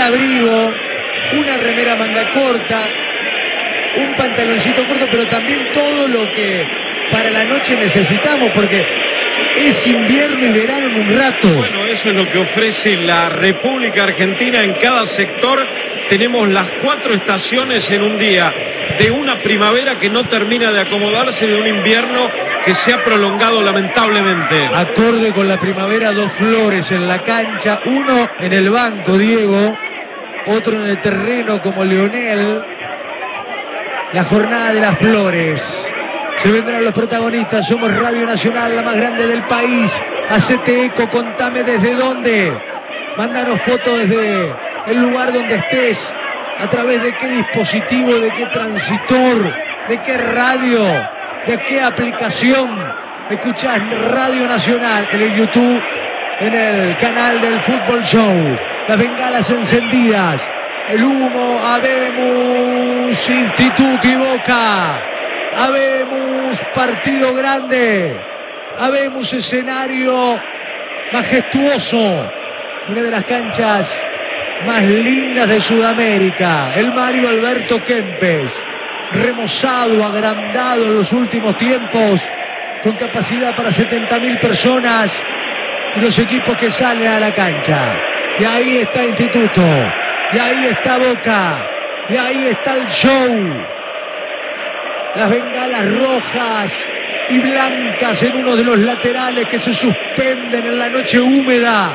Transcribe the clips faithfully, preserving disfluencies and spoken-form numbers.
abrigo, una remera manga corta, un pantaloncito corto, pero también todo lo que para la noche necesitamos, porque es invierno y verano en un rato. Bueno, eso es lo que ofrece la República Argentina. En cada sector tenemos las cuatro estaciones en un día, de una primavera que no termina de acomodarse, de un invierno que se ha prolongado lamentablemente. Acorde con la primavera, dos Flores en la cancha, uno en el banco, Diego, otro en el terreno como Leonel. La jornada de las Flores. Se vendrán los protagonistas. Somos Radio Nacional, la más grande del país. Hacete eco, contame desde dónde. Mándanos fotos desde el lugar donde estés. A través de qué dispositivo, de qué transitor, de qué radio, de qué aplicación. Escuchás Radio Nacional en el YouTube, en el canal del Fútbol Show. Las bengalas encendidas. El humo, habemos Instituto y Boca. Habemos partido grande. Habemos escenario majestuoso. Una de las canchas más lindas de Sudamérica. El Mario Alberto Kempes. Remozado, agrandado en los últimos tiempos. Con capacidad para setenta mil personas. Y los equipos que salen a la cancha. Y ahí está Instituto. Y ahí está Boca. Y ahí está el show. Las bengalas rojas y blancas en uno de los laterales que se suspenden en la noche húmeda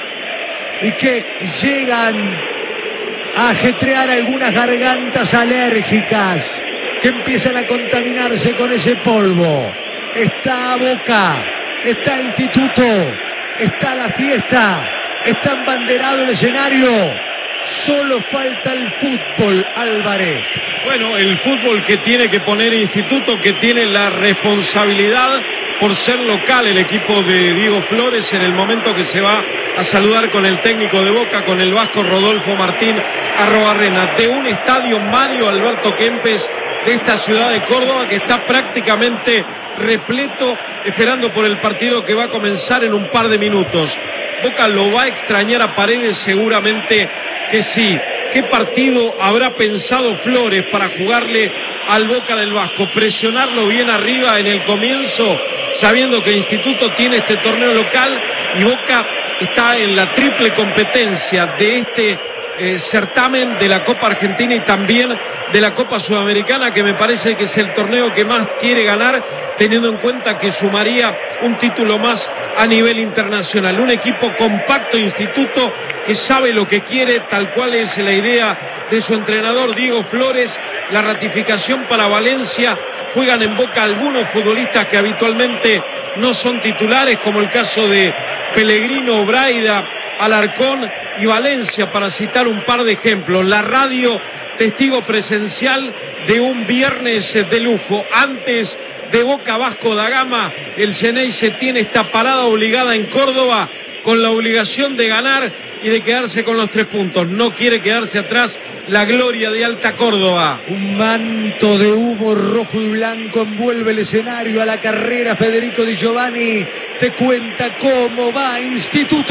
y que llegan a ajetrear algunas gargantas alérgicas que empiezan a contaminarse con ese polvo. Está Boca, está Instituto, está la fiesta, está embanderado el escenario. Solo falta el fútbol, Álvarez. Bueno, el fútbol que tiene que poner Instituto, que tiene la responsabilidad por ser local el equipo de Diego Flores en el momento que se va a saludar con el técnico de Boca, con el vasco Rodolfo Martín Arrobarrena, de un estadio Mario Alberto Kempes de esta ciudad de Córdoba que está prácticamente repleto, esperando por el partido que va a comenzar en un par de minutos. Boca lo va a extrañar a Paredes, seguramente que sí. ¿Qué partido habrá pensado Flores para jugarle al Boca del Vasco? Presionarlo bien arriba en el comienzo, sabiendo que Instituto tiene este torneo local y Boca está en la triple competencia de este eh, certamen de la Copa Argentina y también de la Copa Sudamericana, que me parece que es el torneo que más quiere ganar, teniendo en cuenta que sumaría un título más a nivel internacional. Un equipo compacto, Instituto, que sabe lo que quiere, tal cual es la idea de su entrenador Diego Flores. La ratificación para Valencia. Juegan en Boca algunos futbolistas que habitualmente no son titulares, como el caso de Pellegrino, Braida, Alarcón y Valencia, para citar un par de ejemplos. La radio, testigo presencial de un viernes de lujo. Antes de Boca Vasco da Gama, el Xeneize tiene esta parada obligada en Córdoba con la obligación de ganar y de quedarse con los tres puntos. No quiere quedarse atrás la gloria de Alta Córdoba. Un manto de humo rojo y blanco envuelve el escenario. A la carrera Federico Di Giovanni te cuenta cómo va Instituto.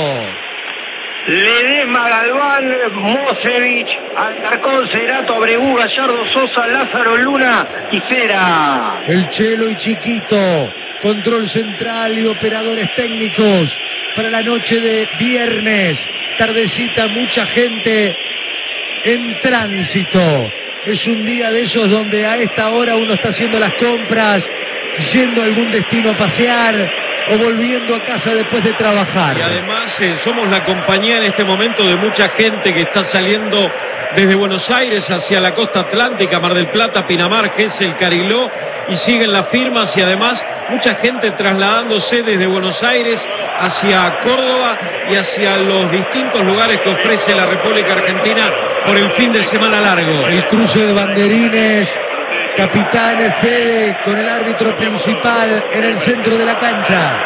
Ledesma, Galván, Mosevich, Alarcón, Cerato, Abreu, Gallardo, Sosa, Lázaro, Luna y Cera. El Chelo y Chiquito, control central y operadores técnicos para la noche de viernes. Tardecita, mucha gente en tránsito. Es un día de esos donde a esta hora uno está haciendo las compras, yendo a algún destino a pasear o volviendo a casa después de trabajar. Y además eh, somos la compañía en este momento de mucha gente que está saliendo desde Buenos Aires hacia la costa atlántica, Mar del Plata, Pinamar, Gesell, Cariló, y siguen las firmas, y además mucha gente trasladándose desde Buenos Aires hacia Córdoba y hacia los distintos lugares que ofrece la República Argentina por el fin de semana largo. El cruce de banderines, capitán Fede con el árbitro principal en el centro de la cancha.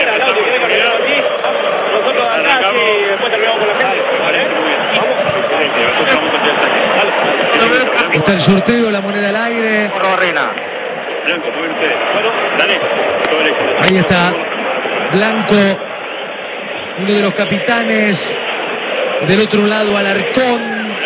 Está el sorteo, la moneda al aire. Ahí está Blanco, uno de los capitanes Del otro lado Alarcón.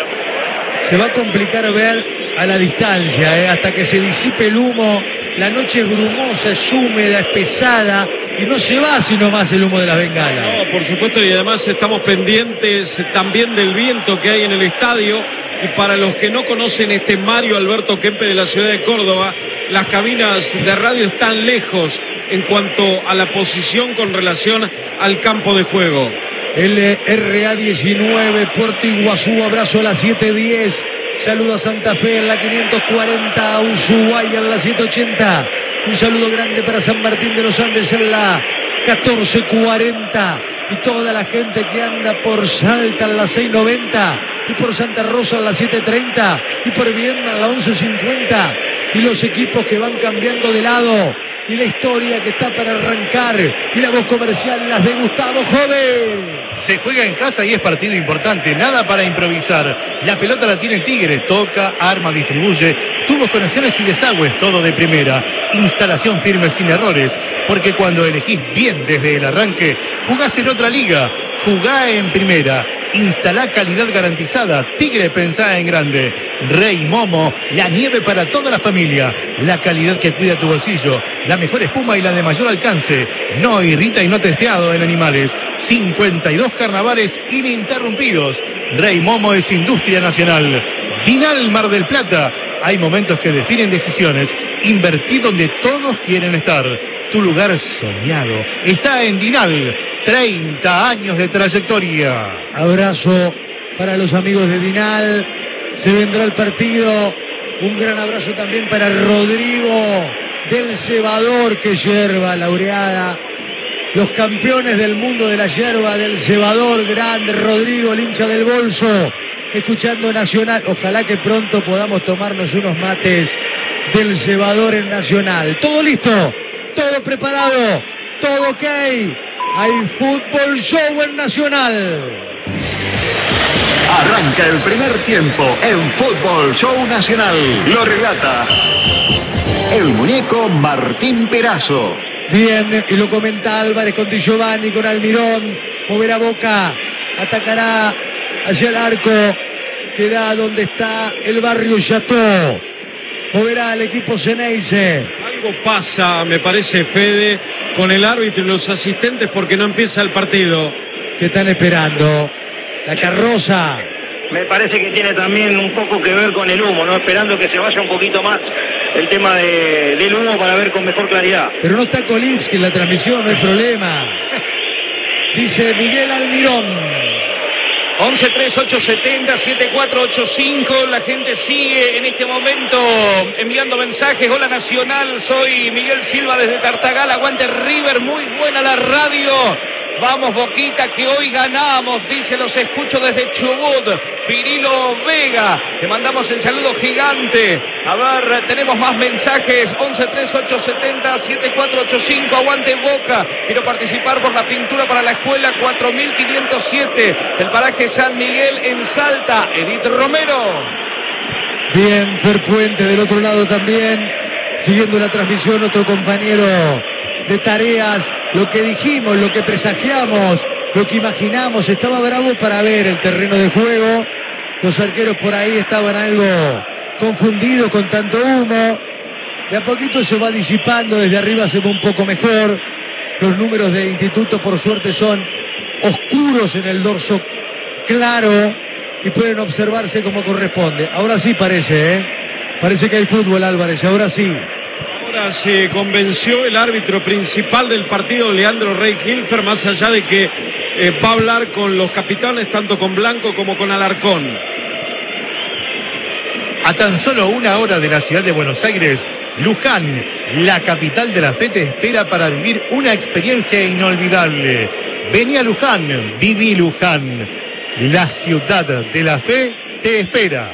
Se va a complicar ver a la distancia, ¿eh? Hasta que se disipe el humo. La noche es brumosa, es húmeda, es pesada y no se va sino más el humo de las bengalas. No, por supuesto, y además estamos pendientes también del viento que hay en el estadio. Y para los que no conocen este Mario Alberto Kempe de la ciudad de Córdoba, las cabinas de radio están lejos en cuanto a la posición con relación al campo de juego. El R A diecinueve, Puerto Iguazú, abrazo a las siete diez. Saludo a Santa Fe en la quinientos cuarenta, a Ushuaia en la setecientos ochenta. Un saludo grande para San Martín de los Andes en la catorce cuarenta. Y toda la gente que anda por Salta en la seiscientos noventa. Y por Santa Rosa en la setecientos treinta. Y por Viedma en la once cincuenta. Y los equipos que van cambiando de lado. Y la historia que está para arrancar. Y la voz comercial, las de Gustavo Jove. Se juega en casa y es partido importante, nada para improvisar. La pelota la tiene Tigre, toca, arma, distribuye, tubos, conexiones y desagües, todo de primera. Instalación firme sin errores, porque cuando elegís bien desde el arranque, jugás en otra liga, jugá en primera. Instalá calidad garantizada. Tigre, pensá en grande. Rey Momo, la nieve para toda la familia. La calidad que cuida tu bolsillo. La mejor espuma y la de mayor alcance. No irrita y no testeado en animales. cincuenta y dos carnavales ininterrumpidos. Rey Momo es industria nacional. Dinal Mar del Plata. Hay momentos que definen decisiones. Invertí donde todos quieren estar. Tu lugar soñado está en Dinal. treinta años de trayectoria. Abrazo para los amigos de Dinal. Se vendrá el partido. Un gran abrazo también para Rodrigo del Cebador, que yerba laureada. Los campeones del mundo de la yerba del Cebador. Grande Rodrigo, el hincha del bolso. Escuchando Nacional. Ojalá que pronto podamos tomarnos unos mates del Cebador en Nacional. Todo listo, todo preparado, todo ok. Hay fútbol show en Nacional. Arranca el primer tiempo en Fútbol Show Nacional. Lo relata el muñeco Martín Perazo. Bien, y lo comenta Álvarez con Di Giovanni, con Almirón. Moverá Boca, atacará hacia el arco que da donde está el barrio Chateau. Moverá el equipo Ceneice. Algo pasa, me parece, Fede, con el árbitro y los asistentes porque no empieza el partido. ¿Qué están esperando? La carroza. Me parece que tiene también un poco que ver con el humo, ¿no? Esperando que se vaya un poquito más el tema de, del humo para ver con mejor claridad. Pero no está Kolipski en la transmisión, no hay problema. Dice Miguel Almirón. once tres ocho setenta siete cuatro ocho cinco. La gente sigue en este momento enviando mensajes. Hola Nacional, soy Miguel Silva desde Tartagal. Aguante River, muy buena la radio. Vamos Boquita, que hoy ganamos, dice, los escucho desde Chubut. Pirilo Vega, le mandamos el saludo gigante. A ver, tenemos más mensajes. once tres ocho setenta siete cuatro ocho cinco. Aguante Boca. Quiero participar por la pintura para la escuela cuatro mil quinientos siete. El paraje San Miguel en Salta. Edith Romero. Bien, Fer Puente del otro lado también. Siguiendo la transmisión, otro compañero de tareas. Lo que dijimos, lo que presagiamos, lo que imaginamos. Estaba bravo para ver el terreno de juego. Los arqueros por ahí estaban algo confundidos con tanto humo. De a poquito se va disipando. Desde arriba se ve un poco mejor. Los números de instituto, por suerte, son oscuros en el dorso claro y pueden observarse como corresponde. Ahora sí parece, ¿eh? Parece que hay fútbol, Álvarez. Ahora sí. Ahora se convenció el árbitro principal del partido, Leandro Rey Hilfer, más allá de que eh, va a hablar con los capitanes, tanto con Blanco como con Alarcón. A tan solo una hora de la ciudad de Buenos Aires, Luján, la capital de la fe, te espera para vivir una experiencia inolvidable. Vení a Luján, viví Luján. La ciudad de la fe te espera.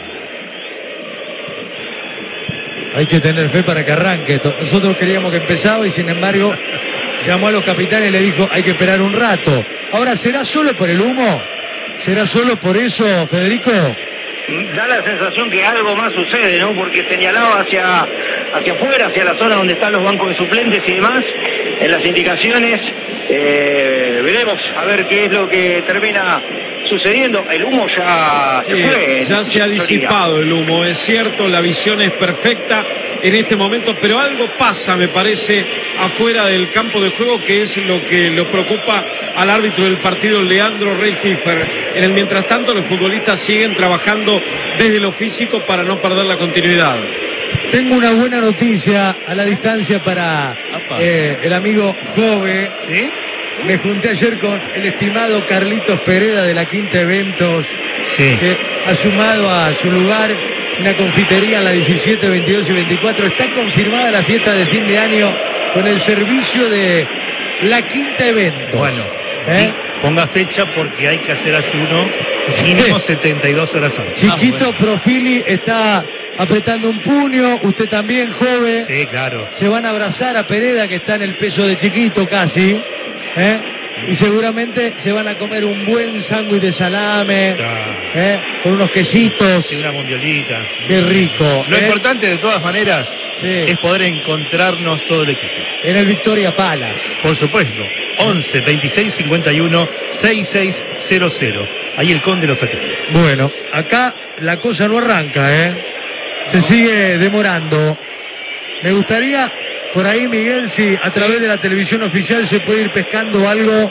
Hay que tener fe para que arranque esto. Nosotros queríamos que empezaba y sin embargo llamó a los capitanes y le dijo hay que esperar un rato. Ahora, ¿será solo por el humo? ¿Será solo por eso, Federico? Da la sensación que algo más sucede, ¿no? Porque señalaba hacia, hacia afuera, hacia la zona donde están los bancos de suplentes y demás, en las indicaciones. Eh, veremos a ver qué es lo que termina sucediendo. El humo ya Sí, se fue. ya se ha disipado el humo, es cierto, la visión es perfecta en este momento, pero algo pasa, me parece, afuera del campo de juego, que es lo que lo preocupa al árbitro del partido, Leandro Reyfífer. En el mientras tanto, los futbolistas siguen trabajando desde lo físico para no perder la continuidad. Tengo una buena noticia a la distancia para eh, el amigo Jove. ¿Sí? Me junté ayer con el estimado Carlitos Pereda de la Quinta Eventos, Sí. que ha sumado a su lugar una confitería en la diecisiete, veintidós y veinticuatro. Está confirmada la fiesta de fin de año con el servicio de la Quinta Eventos. Bueno, ¿Eh? ponga fecha porque hay que hacer ayuno mínimo setenta y dos horas antes. Chiquito Profili está apretando un puño, usted también, joven. Sí, claro. Se van a abrazar a Pereda, que está en el peso de Chiquito casi. ¿eh? Y seguramente se van a comer un buen sándwich de salame, Claro. ¿eh? con unos quesitos. Sí, una mundiolita. Qué rico. Lo ¿eh? importante, de todas maneras, Sí. es poder encontrarnos todo el equipo. En el Victoria Palace. Por supuesto. once, veintiséis, cincuenta y uno, sesenta y seis cero cero. Ahí el Conde los atiende. Bueno, acá la cosa no arranca, ¿eh? Se sigue demorando. Me gustaría, por ahí, Miguel, si a través de la televisión oficial se puede ir pescando algo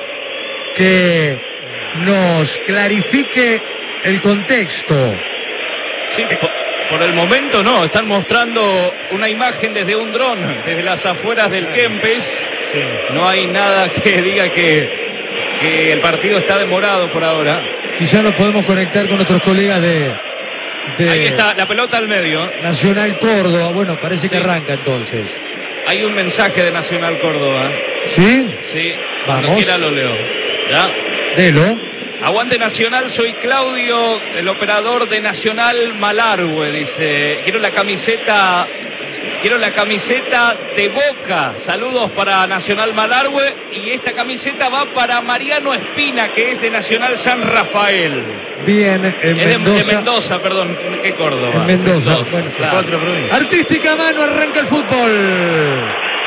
que nos clarifique el contexto. Sí, por, por el momento no, están mostrando una imagen desde un dron, desde las afueras del Kempes. Sí. No hay nada que diga que, que el partido está demorado por ahora. Quizá nos podemos conectar con otros colegas de, de Ahí está, la pelota al medio. Nacional Córdoba. Bueno, parece que Sí. arranca entonces. Hay un mensaje de Nacional Córdoba. ¿Sí? Sí, cuando Vamos. quiera lo leo. ¿Ya? Delo. Aguante Nacional, soy Claudio, el operador de Nacional Malargüe, dice. Quiero la camiseta, quiero la camiseta de Boca. Saludos para Nacional Malargüe. Y esta camiseta va para Mariano Espina, que es de Nacional San Rafael. Bien, en Es de, Mendoza. de Mendoza, perdón, ¿qué Córdoba? En Mendoza, bueno, claro. Cuatro provincias. Artística mano, arranca el fútbol.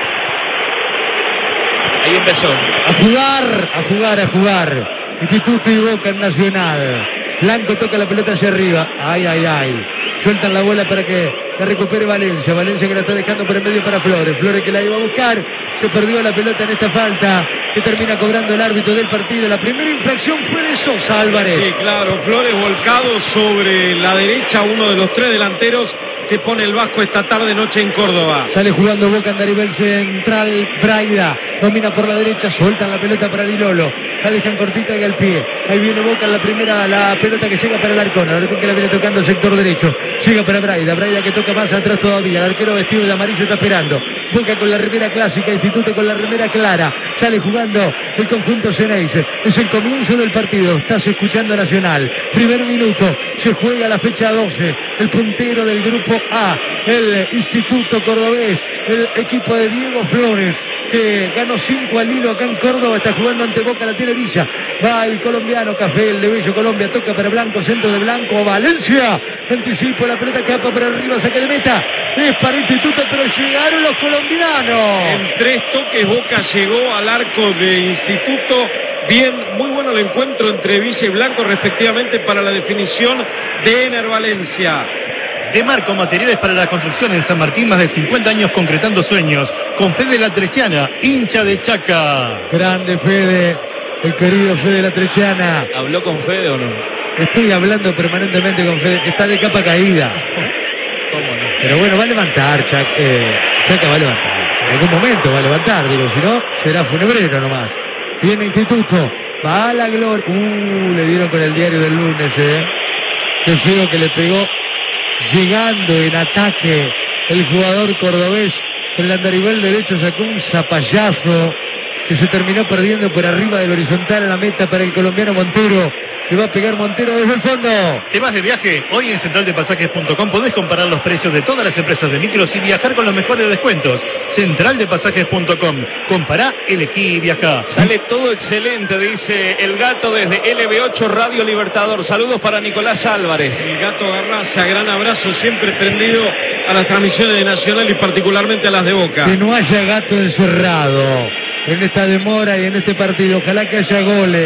Ahí empezó. A jugar, a jugar, a jugar. Instituto y Boca en Nacional. Blanco toca la pelota hacia arriba. Ay, ay, ay. Sueltan la bola para que la recupere Valencia. Valencia que la está dejando por el medio para Flores. Flores que la iba a buscar. Se perdió la pelota en esta falta que termina cobrando el árbitro del partido. La primera infracción fue de Sosa Álvarez. Sí, claro, Flores volcado sobre la derecha, uno de los tres delanteros que pone el Vasco esta tarde noche en Córdoba. Sale jugando Boca en Daribel central. Braida domina por la derecha. Sueltan la pelota para Dilolo. La dejan cortita y al pie. Ahí viene Boca en la primera, la pelota que llega para el Arcón. El Arcón que la viene tocando sector derecho. Llega para Braida. Braida que toca más atrás todavía. El arquero vestido de amarillo está esperando. Boca con la remera clásica. Instituto con la remera clara. Sale jugando el conjunto Ceneice. Es el comienzo del partido. Estás escuchando a Nacional. Primer minuto. Se juega la fecha doce. El puntero del grupo A. El Instituto Cordobés. El equipo de Diego Flores, que ganó cinco al hilo acá en Córdoba, está jugando ante Boca, la tiene Villa, va el colombiano Café, el de Bello Colombia, toca para Blanco, centro de Blanco, Valencia, anticipo la pelota que va para arriba, saque de meta, es para Instituto, pero llegaron los colombianos. En tres toques Boca llegó al arco de Instituto. Bien, muy bueno el encuentro entre Villa y Blanco respectivamente para la definición de Ener Valencia. De Marco Materiales para la Construcción en San Martín, más de cincuenta años concretando sueños. Con Fede La Trechana, hincha de Chaca. Grande Fede, el querido Fede La Trechana. ¿Habló con Fede o no? Estoy hablando permanentemente con Fede, está de capa caída. ¿Cómo no? Pero bueno, va a levantar, Chaca, eh, Chaca va a levantar. En algún momento va a levantar, digo, si no, será funebrero nomás. Viene Instituto, va a la gloria. Uh, le dieron con el diario del lunes, eh. Qué feo que le pegó. Llegando en ataque el jugador cordobés, el andarivel derecho sacó un zapallazo que se terminó perdiendo por arriba del horizontal a la meta para el colombiano Montero. Le va a pegar Montero desde el fondo. ¿Te vas de viaje? Hoy en central de pasajes punto com podés comparar los precios de todas las empresas de micros y viajar con los mejores descuentos. central de pasajes punto com. Compará, elegí y viajá. Sale todo excelente, dice el gato desde L B ocho Radio Libertador. Saludos para Nicolás Álvarez. El Gato Garraza, gran abrazo, siempre prendido a las transmisiones de Nacional y particularmente a las de Boca. Que no haya gato encerrado en esta demora y en este partido. Ojalá que haya goles.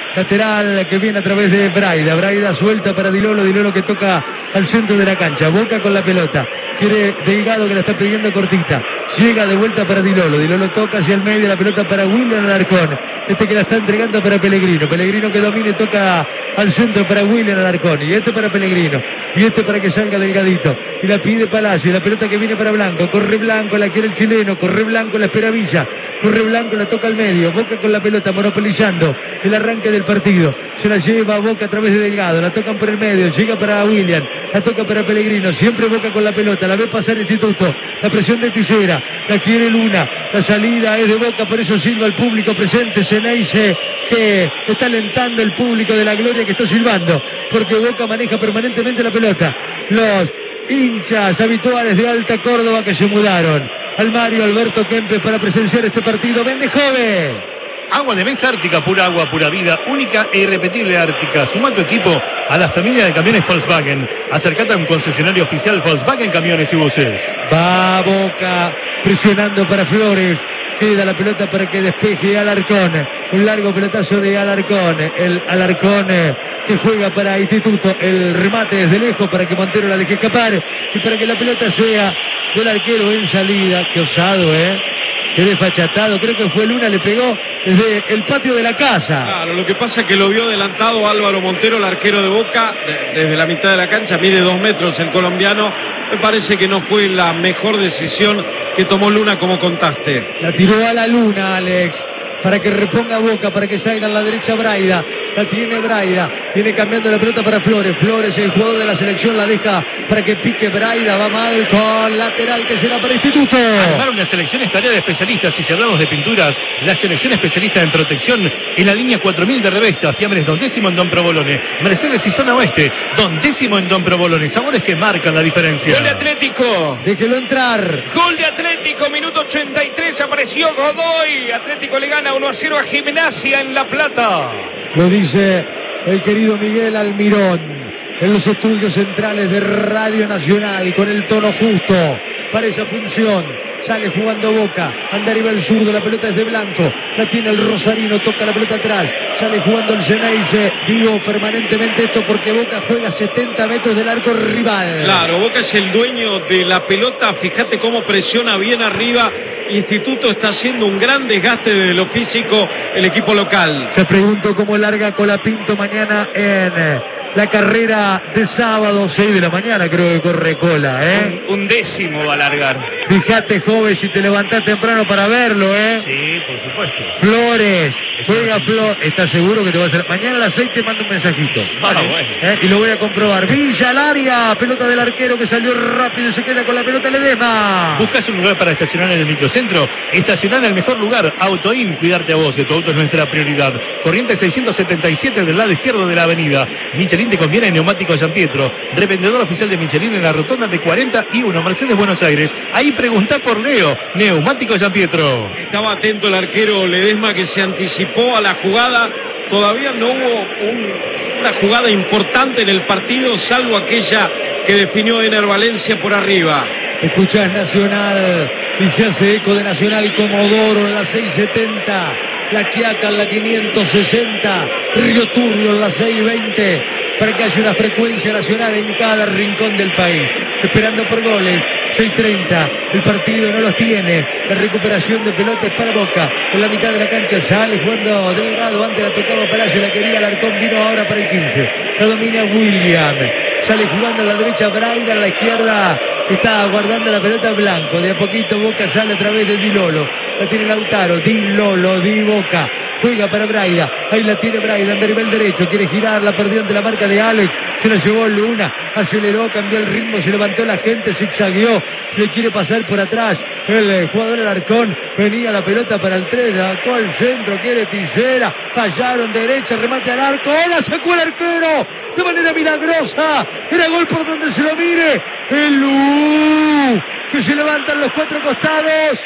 Lateral que viene a través de Braida. Braida suelta para Di Lolo. Di Lolo que toca al centro de la cancha. Boca con la pelota. Quiere Delgado que la está pidiendo cortita. Llega de vuelta para Di Lolo. Di Lolo toca hacia el medio. La pelota para William Alarcón. Este que la está entregando para Pellegrino. Pellegrino que domina y toca al centro para William Alarcón. Y este para Pellegrino. Y este para que salga Delgadito. Y la pide Palacio. Y la pelota que viene para Blanco. Corre Blanco. La quiere el chileno. Corre Blanco. La espera Villa. Corre Blanco. La toca al medio. Boca con la pelota. Monopolizando el arranque del partido. Se la lleva a Boca a través de Delgado. La tocan por el medio. Llega para William. La toca para Pellegrino. Siempre Boca con la pelota. La ve pasar Instituto. La presión de Tisera. La quiere Luna. La salida es de Boca. Por eso silba el público presente. Ceneice que está alentando el público de la Gloria que está silbando. Porque Boca maneja permanentemente la pelota. Los hinchas habituales de Alta Córdoba que se mudaron al Mario Alberto Kempes para presenciar este partido. Vende Jove. Agua de mesa Ártica, pura agua, pura vida, única e irrepetible Ártica. Suma tu equipo a la familia de camiones Volkswagen. Acercate a un concesionario oficial Volkswagen Camiones y Buses. Va Boca presionando para Flores. Queda la pelota para que despeje Alarcón. Un largo pelotazo de Alarcón. El Alarcón que juega para Instituto. El remate desde lejos para que Montero la deje escapar. Y para que la pelota sea del arquero en salida. Qué osado, ¿eh? Qué desfachatado. Creo que fue Luna, le pegó desde el patio de la casa. Claro, lo que pasa es que lo vio adelantado Álvaro Montero, el arquero de Boca, de, desde la mitad de la cancha. Mide dos metros el colombiano. Me parece que no fue la mejor decisión que tomó Luna, como contaste. La tiró a la Luna, Alex, para que reponga Boca, para que salga a la derecha Braida. La tiene Braida, viene cambiando la pelota para Flores. Flores, el jugador de la selección, la deja para que pique Braida. Va mal con lateral que será para Instituto. Armar una selección es tarea de especialistas. Y si hablamos de pinturas, la selección especialista en protección en la línea cuatro mil de Revesta. Fiambres Don Décimo en Don Provolone. Mercedes y Zona Oeste. Don Décimo en Don Provolone. Sabores que marcan la diferencia. Gol de Atlético. Déjelo entrar. Gol de Atlético, minuto ochenta y tres. Apareció Godoy. Atlético le gana uno a cero a Gimnasia en La Plata. Lo dice el querido Miguel Almirón en los estudios centrales de Radio Nacional, con el tono justo para esa función. Sale jugando Boca, anda arriba el zurdo, la pelota es de Blanco, la tiene el Rosarino, toca la pelota atrás, sale jugando el Ceneice. Digo permanentemente esto porque Boca juega setenta metros del arco rival. Claro, Boca es el dueño de la pelota. Fíjate cómo presiona bien arriba. Instituto está haciendo un gran desgaste de lo físico el equipo local. Se pregunto cómo larga Colapinto mañana en la carrera de sábado, seis de la mañana creo que corre Cola, ¿eh? Un, un décimo va a largar. Fíjate, joven, si te levantás temprano para verlo, ¿eh? Sí, por supuesto. Flores, juega Flores. ¿Estás seguro que te va a hacer? Mañana a las seis te mando un mensajito. Ah, bueno. ¿Eh? Y lo voy a comprobar. Villa al área, pelota del arquero que salió rápido y se queda con la pelota Ledesma. ¿Buscas un lugar para estacionar en el microcentro? Estacionar en el mejor lugar. Autoin, cuidarte a vos, tu auto es nuestra prioridad. Corriente seiscientos setenta y siete del lado izquierdo de la avenida. Michelin te conviene en Neumáticos San Pietro. Revendedor oficial de Michelin en la rotonda de cuarenta y uno, Mercedes Buenos Aires. Ahí preguntá por Leo. Neumáticos San Pietro. Estaba atento el arquero Ledesma, que se anticipó a la jugada. Todavía no hubo un, una jugada importante en el partido, salvo aquella que definió Ener Valencia por arriba. Escuchás Nacional y se hace eco de Nacional Comodoro en la seiscientos setenta. La Quiaca en la quinientos sesenta, Río Turbio en la seiscientos veinte, para que haya una frecuencia nacional en cada rincón del país. Esperando por goles, seiscientos treinta, el partido no los tiene, la recuperación de pelota es para Boca, en la mitad de la cancha sale jugando Delgado, antes la tocaba Palacio, la quería Alarcón, vino ahora para el quince, la domina William, sale jugando a la derecha Braida, a la izquierda está guardando la pelota Blanco, de a poquito Boca sale a través de Di Lolo, la tiene Lautaro, Di Lolo, Di Boca, juega para Braida, ahí la tiene Braida, anda arriba el derecho, quiere girar, la perdió ante la marca de Alex, se la llevó Luna, aceleró, cambió el ritmo, se levantó la gente, zigzagueó, le quiere pasar por atrás, el jugador Alarcón, venía la pelota para el tres, sacó al centro, quiere Tisera, fallaron derecha, remate al arco, la sacó el arquero, de manera milagrosa, era gol por donde se lo mire, el U, que se levantan los cuatro costados.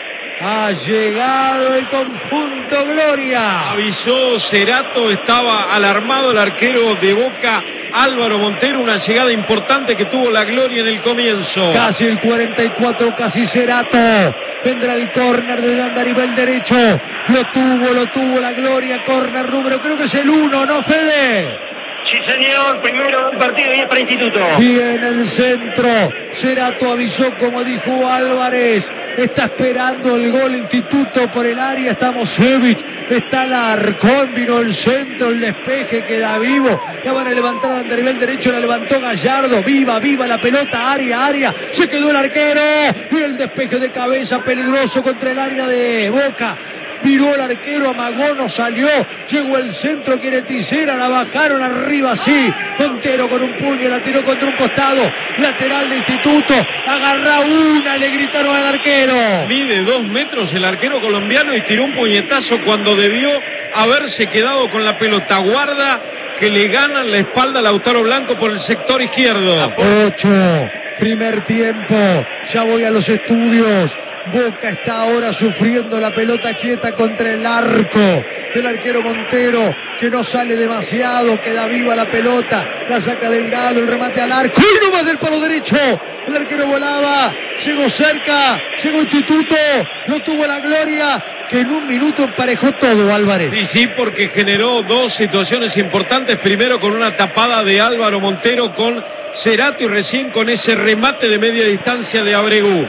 Ha llegado el conjunto Gloria. Avisó Cerato, estaba alarmado el arquero de Boca, Álvaro Montero, una llegada importante que tuvo la Gloria en el comienzo. Casi el cuarenta y cuatro, casi Cerato. Vendrá el córner de Andarivel derecho. Lo tuvo, lo tuvo la Gloria. Córner número, creo que es el uno, ¿no, Fede? Sí, señor, primero del partido y es para Instituto. Viene el centro. Cerato avisó, como dijo Álvarez. Está esperando el gol Instituto por el área. Está Mosevich, está Larcón, vino el centro, el despeje queda vivo. Ya van a levantar a Andarivel derecho, la levantó Gallardo. Viva, viva la pelota, área, área. Se quedó el arquero. Y el despeje de cabeza peligroso contra el área de Boca. Viró el arquero, amagó, no salió. Llegó el centro, quiere Tisera, la bajaron arriba, sí. Montero con un puño, la tiró contra un costado. Lateral de Instituto, agarra una, le gritaron al arquero. Mide dos metros el arquero colombiano y tiró un puñetazo cuando debió haberse quedado con la pelota. Guarda que le ganan la espalda a Lautaro Blanco por el sector izquierdo. Ocho, primer tiempo, ya voy a los estudios. Boca está ahora sufriendo la pelota quieta contra el arco del arquero Montero, que no sale demasiado, queda viva la pelota, la saca Delgado, el remate al arco, y no más del palo derecho, el arquero volaba, llegó cerca, llegó Instituto, lo tuvo la Gloria, que en un minuto emparejó todo, Álvarez. Sí, sí, porque generó dos situaciones importantes, primero con una tapada de Álvaro Montero con Cerato y recién con ese remate de media distancia de Abregu.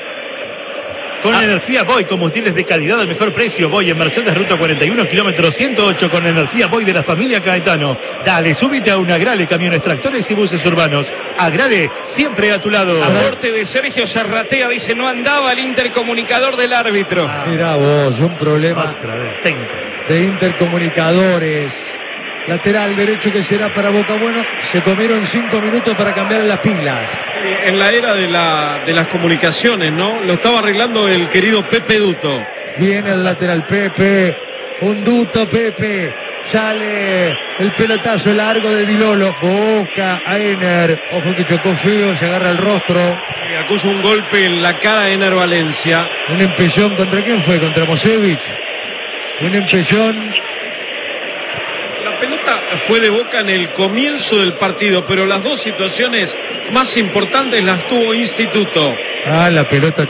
Con Ah. energía Boy, combustibles de calidad al mejor precio. Boy en Mercedes, ruta cuarenta y uno, kilómetro ciento ocho, con energía Boy de la familia Caetano. Dale, súbite a un Agrale, camiones, tractores y buses urbanos. Agrale, siempre a tu lado. Aporte de Sergio Zarratea, dice, no andaba el intercomunicador del árbitro. Ah. Mirá vos, un problema Otra vez, técnico. de intercomunicadores. Lateral derecho que será para Boca. Bueno, se comieron cinco minutos para cambiar las pilas. En la era de, la, de las comunicaciones, ¿no? Lo estaba arreglando el querido Pepe Duto. Viene el lateral Pepe, un duto Pepe, sale el pelotazo largo de Di Lolo, Boca a Ener, ojo que chocó feo, se agarra el rostro. Y acusa un golpe en la cara de Ener Valencia. Un empellón, ¿contra quién fue? Contra Mosevich. Un empellón. La pelota fue de Boca en el comienzo del partido, pero las dos situaciones más importantes las tuvo Instituto. Ah, la pelota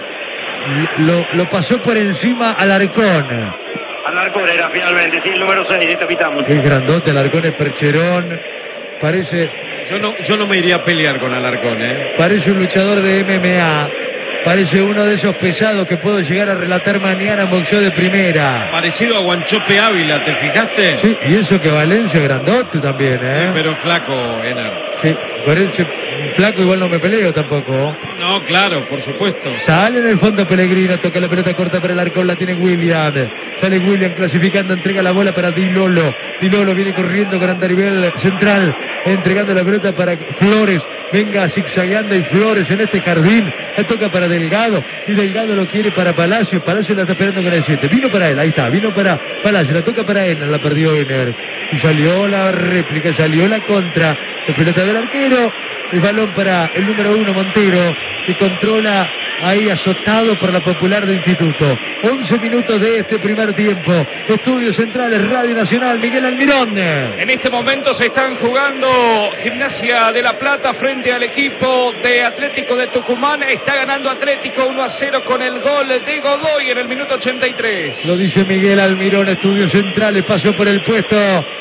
lo, lo pasó por encima al Arcón. Alarcón era finalmente, sí, el número seis, de capitán. El grandote, el Arcón es percherón. Parece, Yo no, yo no me iría a pelear con Alarcón, ¿eh? parece un luchador de M M A. Parece uno de esos pesados que puedo llegar a relatar mañana en boxeo de primera. Parecido a Guanchope Ávila, ¿te fijaste? Sí, y eso que Valencia es grandote también, ¿eh? Sí, pero flaco, Ener. Sí, parece flaco, igual no me peleo tampoco. No, claro, por supuesto. Sale en el fondo Pellegrino, toca la pelota corta para el Arcón, la tiene William. Sale William clasificando, entrega la bola para Di Lolo. Di Lolo viene corriendo con Andarivel central, entregando la pelota para Flores. Venga zigzagueando y Flores en este jardín. La toca para Delgado y Delgado lo quiere para Palacio. Palacio la está esperando con el siete. Vino para él, ahí está, vino para Palacio. La toca para Ener, la perdió Ener. Y salió la réplica, salió la contra. La pelota del arquero. El balón para el número uno, Montero, que controla ahí azotado por la Popular de Instituto. once minutos de este primer tiempo. Estudios Centrales, Radio Nacional, Miguel Almirón. En este momento se están jugando Gimnasia de La Plata frente al equipo de Atlético de Tucumán. Está ganando Atlético uno a cero con el gol de Godoy en el minuto ochenta y tres. Lo dice Miguel Almirón, Estudios Centrales, pasó por el puesto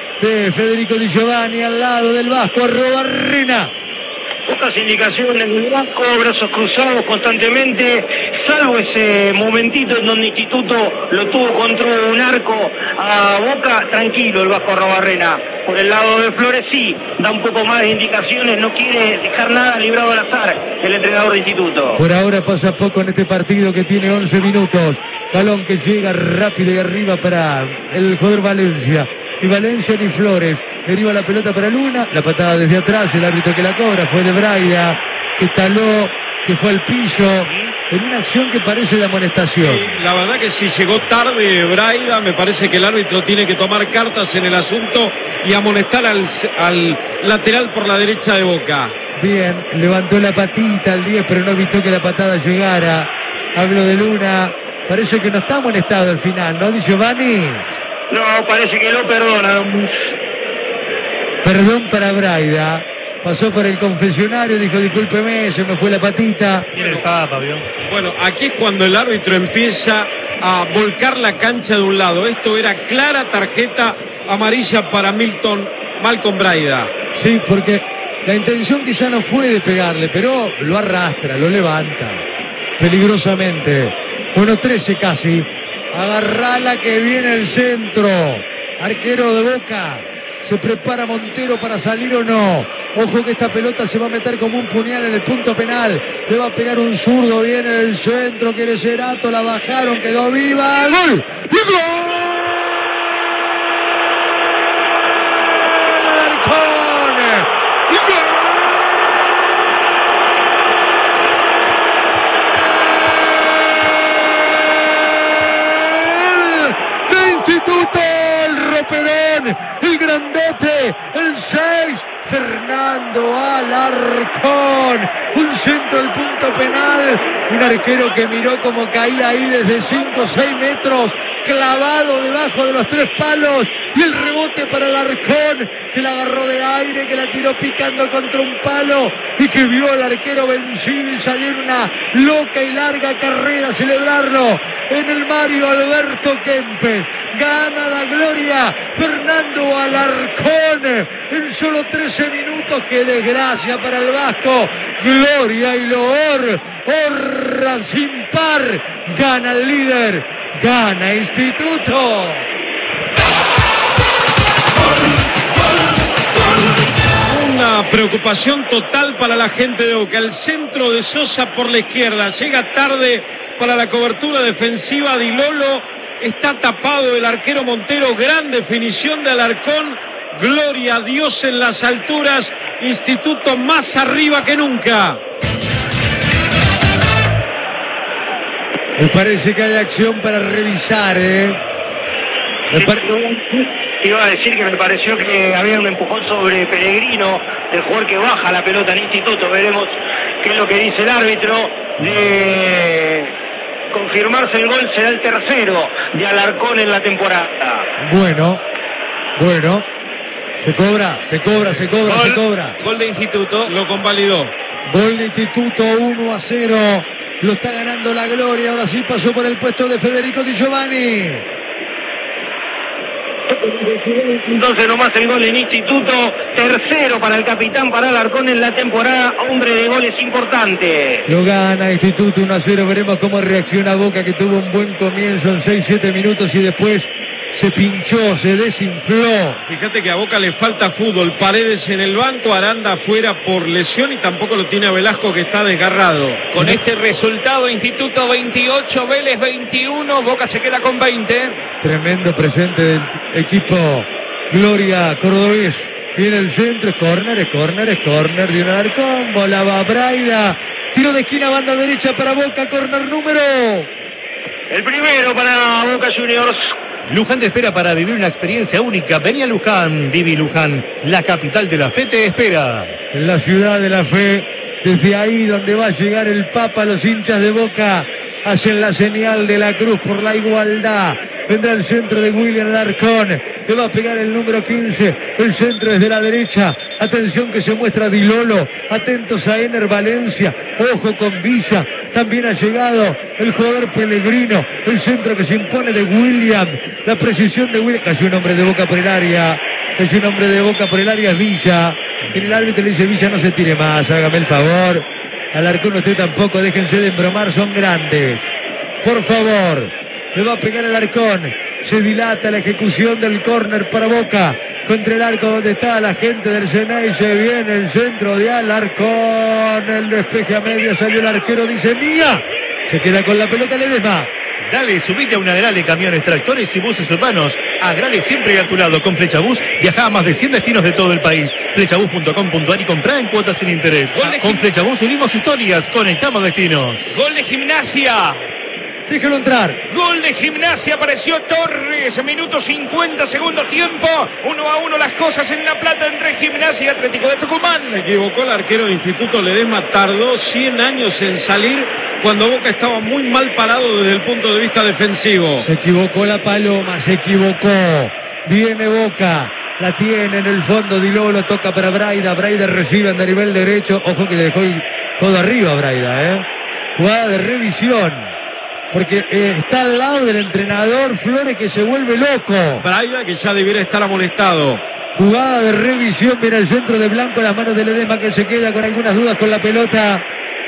de Federico Di Giovanni al lado del Vasco, Arrobarrena. Pocas indicaciones del Vasco, brazos cruzados constantemente, salvo ese momentito en donde Instituto lo tuvo contra un arco a Boca, tranquilo el Vasco Arrobarrena. Por el lado de Flores sí, da un poco más de indicaciones, no quiere dejar nada librado al azar el entrenador de Instituto. Por ahora pasa poco en este partido que tiene once minutos. Balón que llega rápido y arriba para el jugador Valencia. Y Valencia ni Flores. Deriva la pelota para Luna. La patada desde atrás. El árbitro que la cobra fue de Braida, que taló, que fue al piso. En una acción que parece de amonestación. Sí, la verdad que si llegó tarde Braida, me parece que el árbitro tiene que tomar cartas en el asunto y amonestar al, al lateral por la derecha de Boca. Bien, levantó la patita al diez, pero no evitó que la patada llegara. Hablo de Luna. Parece que no estamos en estado al final, ¿no, Di Giovanni? No, parece que lo perdona. Perdón para Braida. Pasó por el confesionario, dijo, discúlpeme, se me fue la patita. Mira el Papa, ¿vio? Bueno, aquí es cuando el árbitro empieza a volcar la cancha de un lado. Esto era clara tarjeta amarilla para Milton Malcolm Braida. Sí, porque la intención quizá no fue de pegarle, pero lo arrastra, lo levanta peligrosamente. uno trece casi. Agarrala que viene el centro. Arquero de Boca. Se prepara Montero para salir o no. Ojo que esta pelota se va a meter como un puñal en el punto penal. Le va a pegar un zurdo. Viene el centro. Quiere Cerato. La bajaron. Quedó viva. ¡Gol! ¡Y gol! Perón, el grandote, el seis, Fernando Alarcón, un centro del punto penal, un arquero que miró como caía ahí desde cinco o seis metros, clavado debajo de los tres palos, y el rebote para Alarcón, que la agarró de aire, que la tiró picando contra un palo, y que vio al arquero vencido y salió en una loca y larga carrera a celebrarlo en el Mario Alberto Kempes. Gana la gloria Fernando Alarcón en solo trece minutos. ¡Qué desgracia para el vasco! Gloria y loor, honra sin par. Gana el líder, gana Instituto. Una preocupación total para la gente de Boca. El centro de Sosa por la izquierda. Llega tarde para la cobertura defensiva. Di Lolo. Está tapado el arquero Montero. Gran definición de Alarcón. Gloria a Dios en las alturas. Instituto más arriba que nunca. Me parece que hay acción para revisar, ¿eh? Me pare... Iba a decir que me pareció que había un empujón sobre Pellegrino, el jugador que baja la pelota en Instituto. Veremos qué es lo que dice el árbitro. De confirmarse el gol, será el tercero de Alarcón en la temporada. Bueno, bueno. Se cobra, se cobra, se cobra, Gol, se cobra. Gol de Instituto. Lo convalidó. Gol de Instituto, uno a cero. Lo está ganando la gloria. Ahora sí pasó por el puesto de Federico Di Giovanni. Entonces nomás el gol en Instituto, tercero para el capitán, para Alarcón en la temporada, hombre de goles importante. Lo gana Instituto uno a cero, veremos cómo reacciona Boca, que tuvo un buen comienzo en seis siete minutos y después se pinchó, se desinfló. Fíjate que a Boca le falta fútbol. Paredes en el banco, Aranda afuera por lesión y tampoco lo tiene a Velasco, que está desgarrado. Con este resultado, Instituto veintiocho, Vélez veintiuno, Boca se queda con veinte. Tremendo presente del equipo Gloria Cordobés. Viene el centro, es córner, es córner, es córner de un Alarcón, bola va Braida, tiro de esquina, banda derecha para Boca, córner número. El primero para Boca Juniors. Luján te espera para vivir una experiencia única. Vení a Luján, viví Luján, la capital de la fe te espera. En la ciudad de la fe, desde ahí donde va a llegar el Papa, los hinchas de Boca hacen la señal de la cruz por la igualdad. Vendrá el centro de William Alarcón, le va a pegar el número quince, el centro desde la derecha. Atención que se muestra Di Lolo, atentos a Ener Valencia, ojo con Villa, también ha llegado el jugador Pellegrino, el centro que se impone de William, la precisión de William, casi un hombre de Boca por el área, casi un hombre de Boca por el área es Villa, y el árbitro le dice: Villa, no se tire más, hágame el favor. Alarcón, usted tampoco, déjense de embromar, son grandes, por favor. Le va a pegar el Alarcón. Se dilata la ejecución del córner para Boca. Contra el arco donde está la gente del Ceney. Se viene el centro de Alarcón. El despeje a media. Salió el arquero. Dice: mía. Se queda con la pelota Ledesma. Dale, subite a un Agrale Camiones, Tractores y Buses Urbanos. Agrale siempre a tu lado. Con Flechabús viaja a más de cien destinos de todo el país. Flechabús punto com punto ar y comprá en cuotas sin interés. Con Flechabús unimos historias, conectamos destinos. Gol de Gimnasia. Déjalo entrar. Gol de Gimnasia, apareció Torres, minuto cincuenta, segundo tiempo, uno a uno las cosas en La Plata entre Gimnasia y Atlético de Tucumán. Se equivocó el arquero de Instituto Ledesma, tardó cien años en salir cuando Boca estaba muy mal parado desde el punto de vista defensivo. Se equivocó la Paloma, se equivocó. Viene Boca, la tiene en el fondo, Di Lolo toca para Braida, Braida recibe a nivel derecho, ojo que dejó el codo arriba Braida, ¿eh? Jugada de revisión, porque eh, está al lado del entrenador Flores que se vuelve loco. Braida que ya debiera estar amonestado. Jugada de revisión, mira el centro de Blanco, las manos de Ledesma que se queda con algunas dudas con la pelota.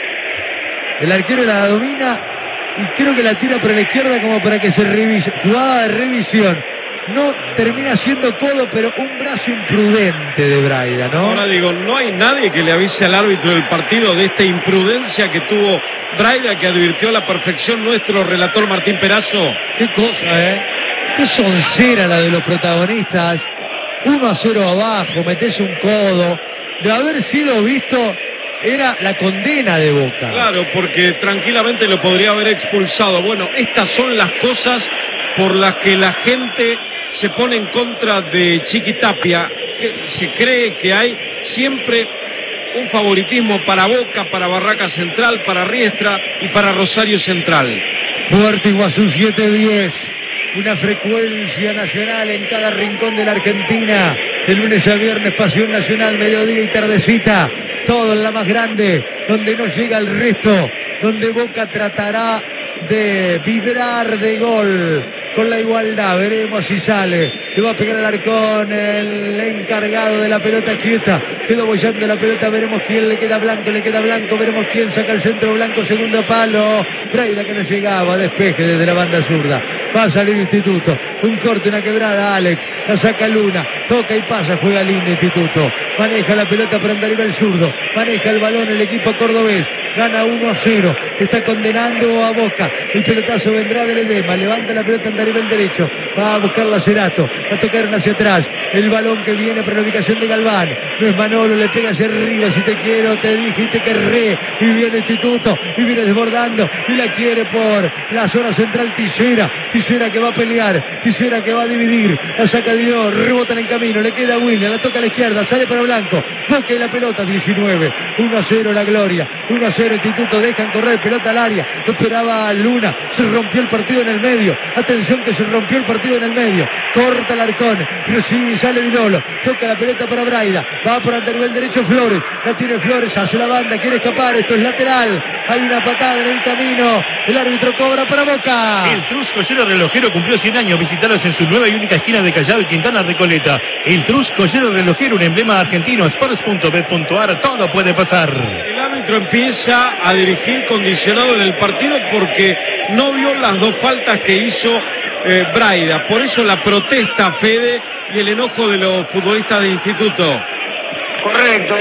El arquero la domina y creo que la tira por la izquierda como para que se revise. Jugada de revisión. No termina siendo codo, pero un brazo imprudente de Braida, ¿no? Ahora digo, no hay nadie que le avise al árbitro del partido de esta imprudencia que tuvo Braida, que advirtió a la perfección nuestro relator Martín Perazo. Qué cosa, ¿eh? Qué soncera la de los protagonistas. uno a cero abajo, metes un codo. De haber sido visto, era la condena de Boca. Claro, porque tranquilamente lo podría haber expulsado. Bueno, estas son las cosas por las que la gente se pone en contra de Chiquitapia, que se cree que hay siempre un favoritismo para Boca, para Barraca Central, para Riestra y para Rosario Central. Puerto Iguazú siete diez, una frecuencia nacional en cada rincón de la Argentina, de lunes a viernes, pasión nacional, mediodía y tardecita, todo en la más grande, donde no llega el resto, donde Boca tratará de vibrar de gol con la igualdad. Veremos si sale, le va a pegar al Arcón, el encargado de la pelota quieta, quedó bollando la pelota, veremos quién le queda Blanco, le queda Blanco, veremos quién saca el centro. Blanco, segundo palo, Braida que no llegaba, despeje desde la banda zurda, va a salir Instituto, un corte, una quebrada, Alex, la saca Luna, toca y pasa, juega lindo Instituto, maneja la pelota para andar el zurdo, maneja el balón el equipo cordobés, gana uno a cero, está condenando a Boca, el pelotazo vendrá de Ledesma, levanta la pelota a nivel derecho, va a buscarla Cerato, va a tocar hacia atrás, el balón que viene para la ubicación de Galván, no es Manolo, le pega hacia arriba, si te quiero, te dije y te querré, y viene Instituto, y viene desbordando, y la quiere por la zona central Tisera, Tisera que va a pelear, Tisera que va a dividir, la saca Dios, rebota en el camino, le queda a William, la toca a la izquierda, sale para Blanco, Boca y la pelota, diecinueve, uno a cero la Gloria, uno a cero Instituto, dejan correr, pelota al área, esperaba Luna, se rompió el partido en el medio, atención que se rompió el partido en el medio, corta el Arcón, recibe y sale Di Lolo, toca la pelota para Braida, va por ante nivel derecho Flores, la tiene Flores, hace la banda, quiere escapar, esto es lateral, hay una patada en el camino, el árbitro cobra para Boca. El Trus Joyero Relojero cumplió cien años, visitaros en su nueva y única esquina de Callao y Quintana Recoleta. El Trus Joyero Relojero, un emblema argentino, sports punto bet punto ar, todo puede pasar. El árbitro empieza a dirigir condicionado en el partido porque no vio las dos faltas que hizo eh, Braida, por eso la protesta, Fede, y el enojo de los futbolistas de Instituto. Correcto,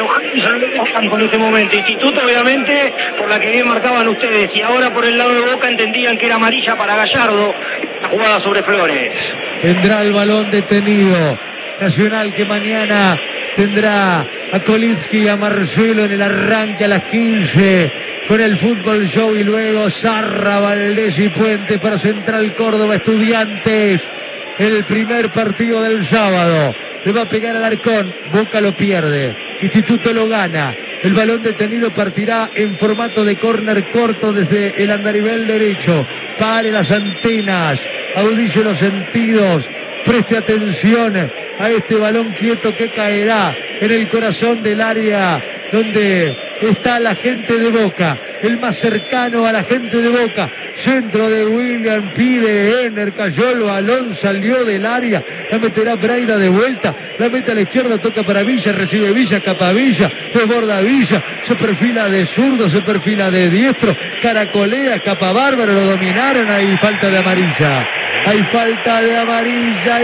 enojados con este momento. Instituto, obviamente, por la que bien marcaban ustedes, y ahora por el lado de Boca entendían que era amarilla para Gallardo, la jugada sobre Flores. Tendrá el balón detenido Nacional, que mañana tendrá a Kolitsky y a Marcelo en el arranque a las quince con el Fútbol Show, y luego Zarra, Valdés y Puente para Central Córdoba Estudiantes. El primer partido del sábado le va a pegar al Arcón, Boca lo pierde, Instituto lo gana, el balón detenido partirá en formato de córner corto desde el andarivel derecho, pare las antenas, agudice los sentidos, preste atención a este balón quieto que caerá en el corazón del área donde está la gente de Boca, el más cercano a la gente de Boca. Centro de William, pide Ener, cayó el balón, salió del área, la meterá Braida de vuelta, la mete a la izquierda, toca para Villa, recibe Villa, capa Villa, desborda Villa, se perfila de zurdo, se perfila de diestro, caracolea, capa Bárbaro, lo dominaron, hay falta de amarilla. Hay falta de amarilla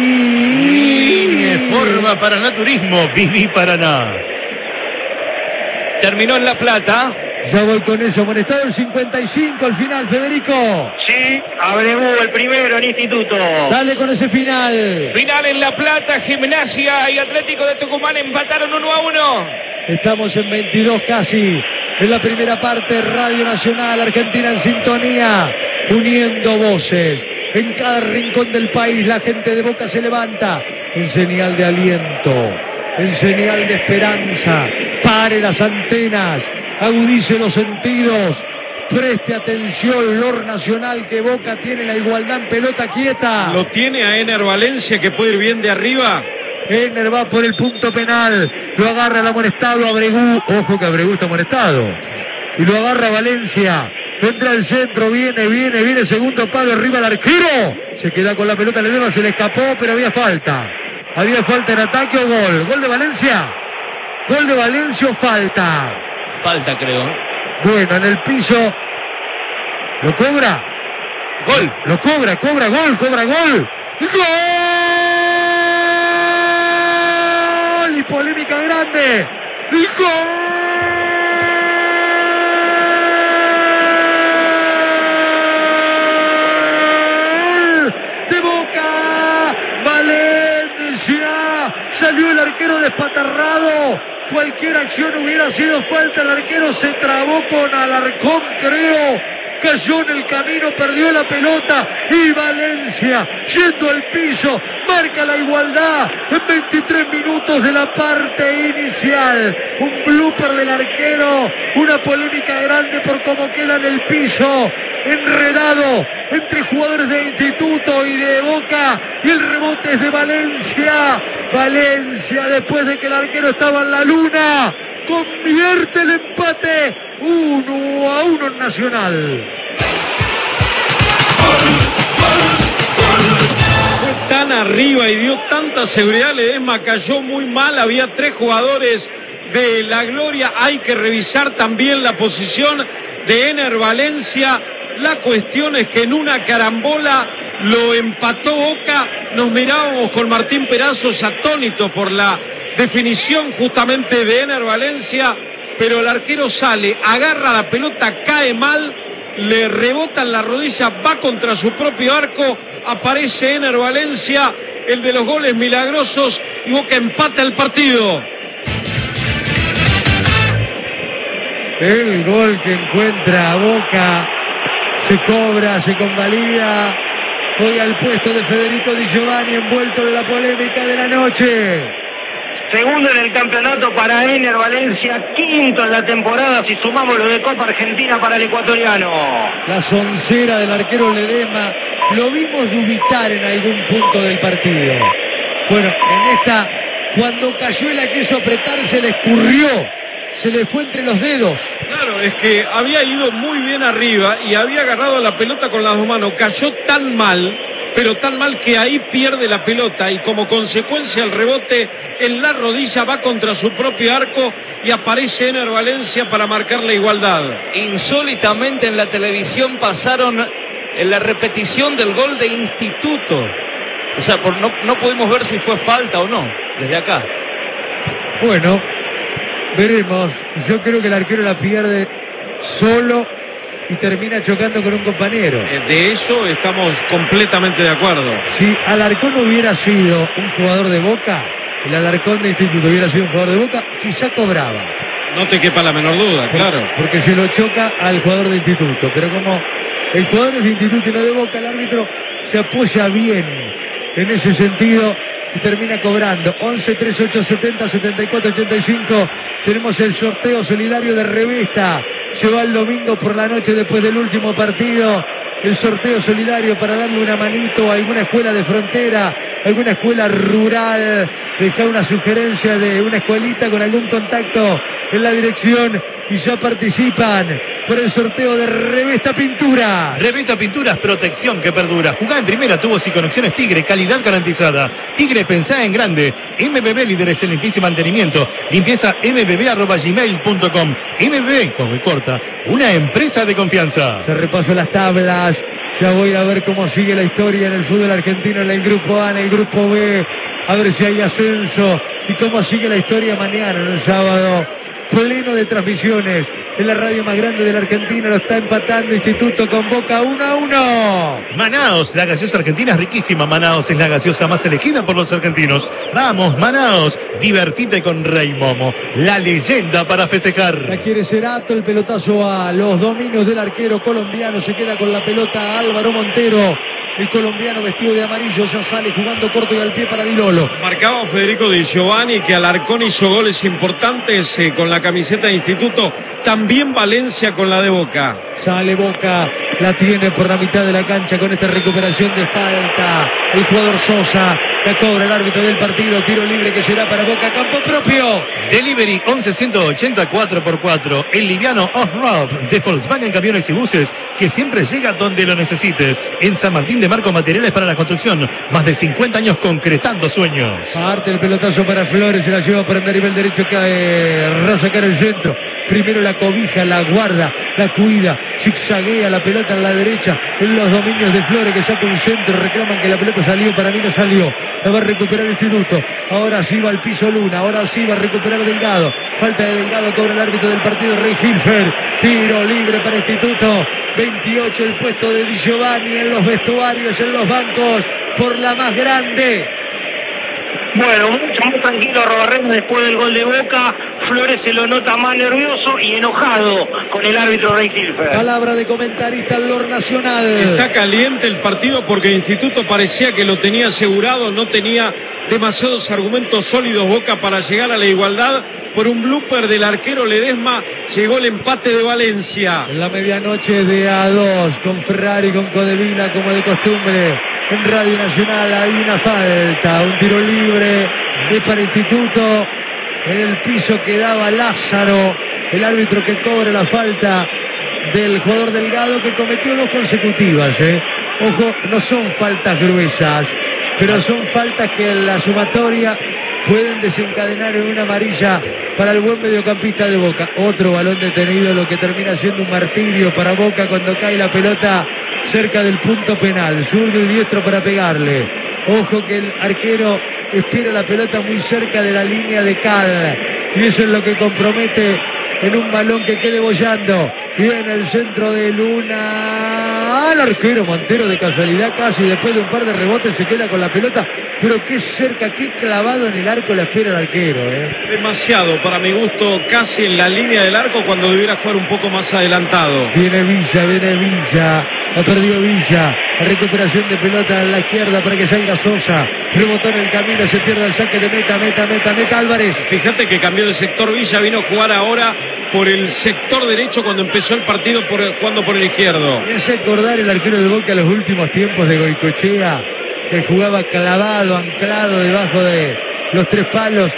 y... Forma para naturismo, Viví Paraná. Terminó en La Plata. Ya voy con eso, amonestado el cincuenta y cinco al final, Federico. Sí, abregó el primero en Instituto. Dale con ese final. Final en La Plata, Gimnasia y Atlético de Tucumán empataron uno a uno. Estamos en veintidós casi, en la primera parte, Radio Nacional Argentina en sintonía, uniendo voces. En cada rincón del país la gente de Boca se levanta en señal de aliento, en señal de esperanza. Pare las antenas, agudice los sentidos, Preste atención, Lor Nacional, que Boca tiene la igualdad en pelota quieta. Lo tiene a Ener Valencia, que puede ir bien de arriba. Ener va por el punto penal. Lo agarra el amonestado Abregú. Ojo que Abregú está amonestado. Y lo agarra Valencia. Entra al centro, viene, viene, viene. Segundo palo, arriba el arquero. Se queda con la pelota, le deba, se le escapó, pero había falta. Había falta en ataque o gol. ¿Gol de Valencia? ¿Gol de Valencia o falta? Falta, creo. Bueno, en el piso. ¿Lo cobra? Gol. Lo cobra, cobra, gol, cobra, gol. ¡Gol! Y polémica grande. ¡Gol! De Boca. Valencia. Salió el arquero despatarrado. Cualquier acción hubiera sido falta. El arquero se trabó con Alarcón, creo. Cayó en el camino, perdió la pelota. Y Valencia, yendo al piso, marca la igualdad en veintitrés minutos de la parte inicial. Un blooper del arquero. Una polémica grande por cómo queda en el piso. Enredado entre jugadores de Instituto y de Boca. Y el rebote es de Valencia. Valencia, después de que el arquero estaba en la luna, convierte el empate uno a uno en Nacional. Fue tan arriba y dio tanta seguridad. Ledesma cayó muy mal. Había tres jugadores de la Gloria. Hay que revisar también la posición de Ener Valencia. La cuestión es que en una carambola lo empató Boca. Nos mirábamos con Martín Perazos atónitos por la definición justamente de Ener Valencia, pero el arquero sale, agarra la pelota, cae mal, le rebota en la rodilla, va contra su propio arco, aparece Ener Valencia, el de los goles milagrosos, y Boca empata el partido. El gol que encuentra Boca se cobra, se convalida. Hoy al puesto de Federico Di Giovanni, envuelto en la polémica de la noche. Segundo en el campeonato para Ener Valencia, quinto en la temporada si sumamos lo de Copa Argentina para el ecuatoriano. La soncera del arquero Ledesma, lo vimos dubitar en algún punto del partido. Bueno, en esta, cuando cayó y la quiso apretar, se le escurrió, se le fue entre los dedos. Claro, es que había ido muy bien arriba y había agarrado la pelota con las dos manos. Cayó tan mal, pero tan mal que ahí pierde la pelota y como consecuencia el rebote en la rodilla va contra su propio arco y aparece Ener Valencia para marcar la igualdad. Insólitamente en la televisión pasaron en la repetición del gol de Instituto. O sea, por, no, no pudimos ver si fue falta o no, desde acá. Bueno, veremos. Yo creo que el arquero la pierde solo y termina chocando con un compañero. De eso estamos completamente de acuerdo. Si Alarcón hubiera sido un jugador de Boca, el Alarcón de Instituto hubiera sido un jugador de Boca, quizá cobraba. No te quepa la menor duda, claro. Porque se lo choca al jugador de Instituto. Pero como el jugador es de Instituto y no de Boca, el árbitro se apoya bien en ese sentido y termina cobrando. once, treinta y ocho, setenta, setenta y cuatro, ochenta y cinco. Tenemos el sorteo solidario de Revista. Se va el domingo por la noche después del último partido. El sorteo solidario para darle una manito a alguna escuela de frontera, alguna escuela rural. Dejar una sugerencia de una escuelita con algún contacto en la dirección y ya participan por el sorteo de Revista Pintura. Revista Pinturas, protección que perdura. Jugá en primera, tubos y conexiones Tigre, calidad garantizada. Tigre, pensá en grande. M B B, líderes en limpieza y mantenimiento. Limpieza m b b arroba gmail punto com. M B B, como me corta, una empresa de confianza. Se repasó las tablas. Ya voy a ver cómo sigue la historia en el fútbol argentino, en el grupo A, en el grupo B. A ver si hay ascenso y cómo sigue la historia mañana, en el sábado. Pleno de transmisiones en la radio más grande de la Argentina. Lo está empatando Instituto con Boca uno a uno. Manaos, la gaseosa argentina es riquísima. Manaos es la gaseosa más elegida por los argentinos. Vamos, Manaos, divertite con Rey Momo, la leyenda para festejar. La quiere Cerato, el pelotazo a los dominios del arquero colombiano. Se queda con la pelota Álvaro Montero. El colombiano vestido de amarillo ya sale jugando corto y al pie para Di Lolo. Marcaba Federico Di Giovanni que Alarcón hizo goles importantes eh, con la camiseta de Instituto. también Valencia con la de Boca. Sale Boca, la tiene por la mitad de la cancha con esta recuperación de falta. El jugador Sosa, la cobra el árbitro del partido. Tiro libre que será para Boca, campo propio. Delivery once ciento ochenta cuatro por cuatro. El liviano off-road de Volkswagen Camiones y Buses, que siempre llega donde lo necesites. En San Martín de Marco, materiales para la construcción. Más de cincuenta años concretando sueños. Parte el pelotazo para Flores, se la lleva por el nivel derecho, cae Rosa, cara el centro. Primero la cobija, la guarda, la cuida, zigzaguea la pelota en la derecha, en los dominios de Flores, que saca un centro, reclaman que la pelota salió, para mí no salió. La va a recuperar el Instituto. Ahora sí va al piso Luna, ahora sí va a recuperar Delgado. Falta de Delgado, cobra el árbitro del partido, Rey Hilfer. Tiro libre para Instituto. veintiocho el puesto de Di Giovanni en los vestuarios, en los bancos, por la más grande. Bueno, mucho más tranquilo Robarrena después del gol de Boca. Flores se lo nota más nervioso y enojado con el árbitro Rey Hilfer. Palabra de comentarista en Lor Nacional. Está caliente el partido porque el Instituto parecía que lo tenía asegurado, no tenía demasiados argumentos sólidos Boca para llegar a la igualdad. Por un blooper del arquero Ledesma llegó el empate de Valencia. En la medianoche de A dos, con Ferrari, con Codevila, como de costumbre, en Radio Nacional hay una falta, un tiro libre es para Instituto. En el piso quedaba Lázaro, el árbitro que cobra la falta del jugador Delgado, que cometió dos consecutivas. ¿eh? Ojo, no son faltas gruesas, pero son faltas que en la sumatoria pueden desencadenar en una amarilla para el buen mediocampista de Boca. Otro balón detenido, lo que termina siendo un martirio para Boca cuando cae la pelota cerca del punto penal. Zurdo y diestro para pegarle. Ojo que el arquero espera la pelota muy cerca de la línea de cal. Y eso es lo que compromete en un balón que quede bollando. Viene el centro de Luna. Al arquero Montero, de casualidad casi, después de un par de rebotes se queda con la pelota. Pero qué cerca, qué clavado en el arco la espera el arquero. ¿eh? Demasiado, para mi gusto, casi en la línea del arco cuando debiera jugar un poco más adelantado. Viene Villa, viene Villa. Ha perdido Villa. La recuperación de pelota a la izquierda para que salga Sosa. Rebotó en el camino, se pierde el saque de meta, meta, meta, meta Álvarez. Fíjate que cambió el sector Villa, vino a jugar ahora por el sector derecho cuando empezó el partido por, jugando por el izquierdo. Me hace acordar el arquero de Boca los últimos tiempos de Goicoechea, que jugaba clavado, anclado debajo de los tres palos.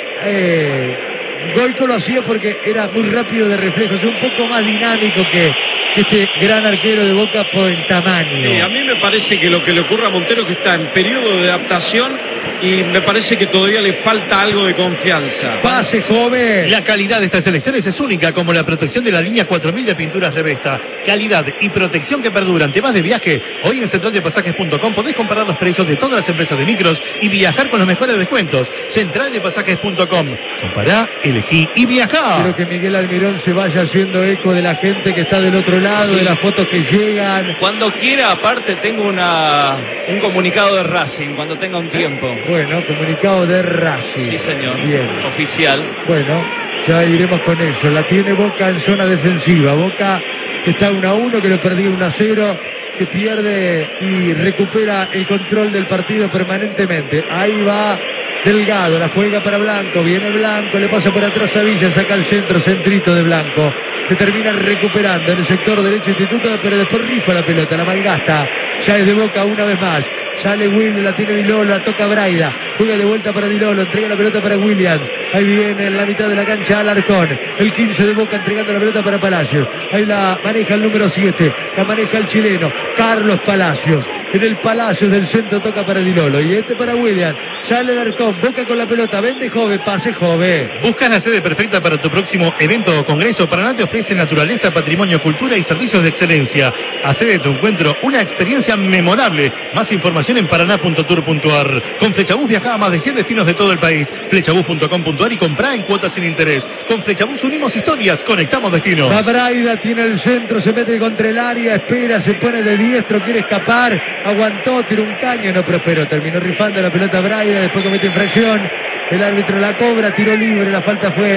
Eh, Goico lo hacía porque era muy rápido de reflejos, un poco más dinámico que, que este gran arquero de Boca por el tamaño. Sí, a mí me parece que lo que le ocurre a Montero es que está en periodo de adaptación y me parece que todavía le falta algo de confianza. Pase, joven. La calidad de estas elecciones es única, como la protección de la línea cuatro mil de Pinturas Revesta. Calidad y protección que perduran. ¿Temas de viaje? Hoy en central de pasajes punto com podés comparar los precios de todas las empresas de micros y viajar con los mejores descuentos. central de pasajes punto com. Compará, elegí y viajá. Quiero que Miguel Almirón se vaya haciendo eco de la gente que está del otro lado, sí, de las fotos que llegan. Cuando quiera, aparte, tengo una un comunicado de Racing, cuando tenga un tiempo. Bueno, comunicado de Racing. Sí, señor. Bien. Oficial. Bueno, ya iremos con eso. La tiene Boca en zona defensiva. Boca que está uno a uno, que lo perdía uno a cero, que pierde y recupera el control del partido permanentemente. Ahí va Delgado, la juega para Blanco, viene Blanco, le pasa por atrás a Villa, saca el centro, centrito de Blanco, que termina recuperando en el sector derecho Instituto, pero después rifa la pelota, la malgasta, ya es de Boca una vez más. Sale Will, la tiene Di Lolo, la toca Braida, juega de vuelta para Di Lolo, entrega la pelota para Williams, ahí viene en la mitad de la cancha Alarcón, el quince de Boca entregando la pelota para Palacios, ahí la maneja el número siete, la maneja el chileno, Carlos Palacios, en el Palacios del centro toca para Di Lolo, y este para Williams, sale Alarcón, Boca con la pelota, vende joven, pase joven. ¿Buscas la sede perfecta para tu próximo evento o congreso? Paraná te ofrece naturaleza, patrimonio, cultura y servicios de excelencia. Hacé de tu encuentro una experiencia memorable. Más información en paraná punto tour punto ar. Con Flechabús viaja a más de cien destinos de todo el país. flechabús punto com punto ar y comprá en cuotas sin interés. Con Flechabús unimos historias, conectamos destinos. Va Braida, tiene el centro, se mete contra el área, espera, se pone de diestro, quiere escapar, aguantó, tiró un caño, no prosperó, terminó rifando la pelota Braida, después comete infracción, el árbitro la cobra, tiro libre, la falta fue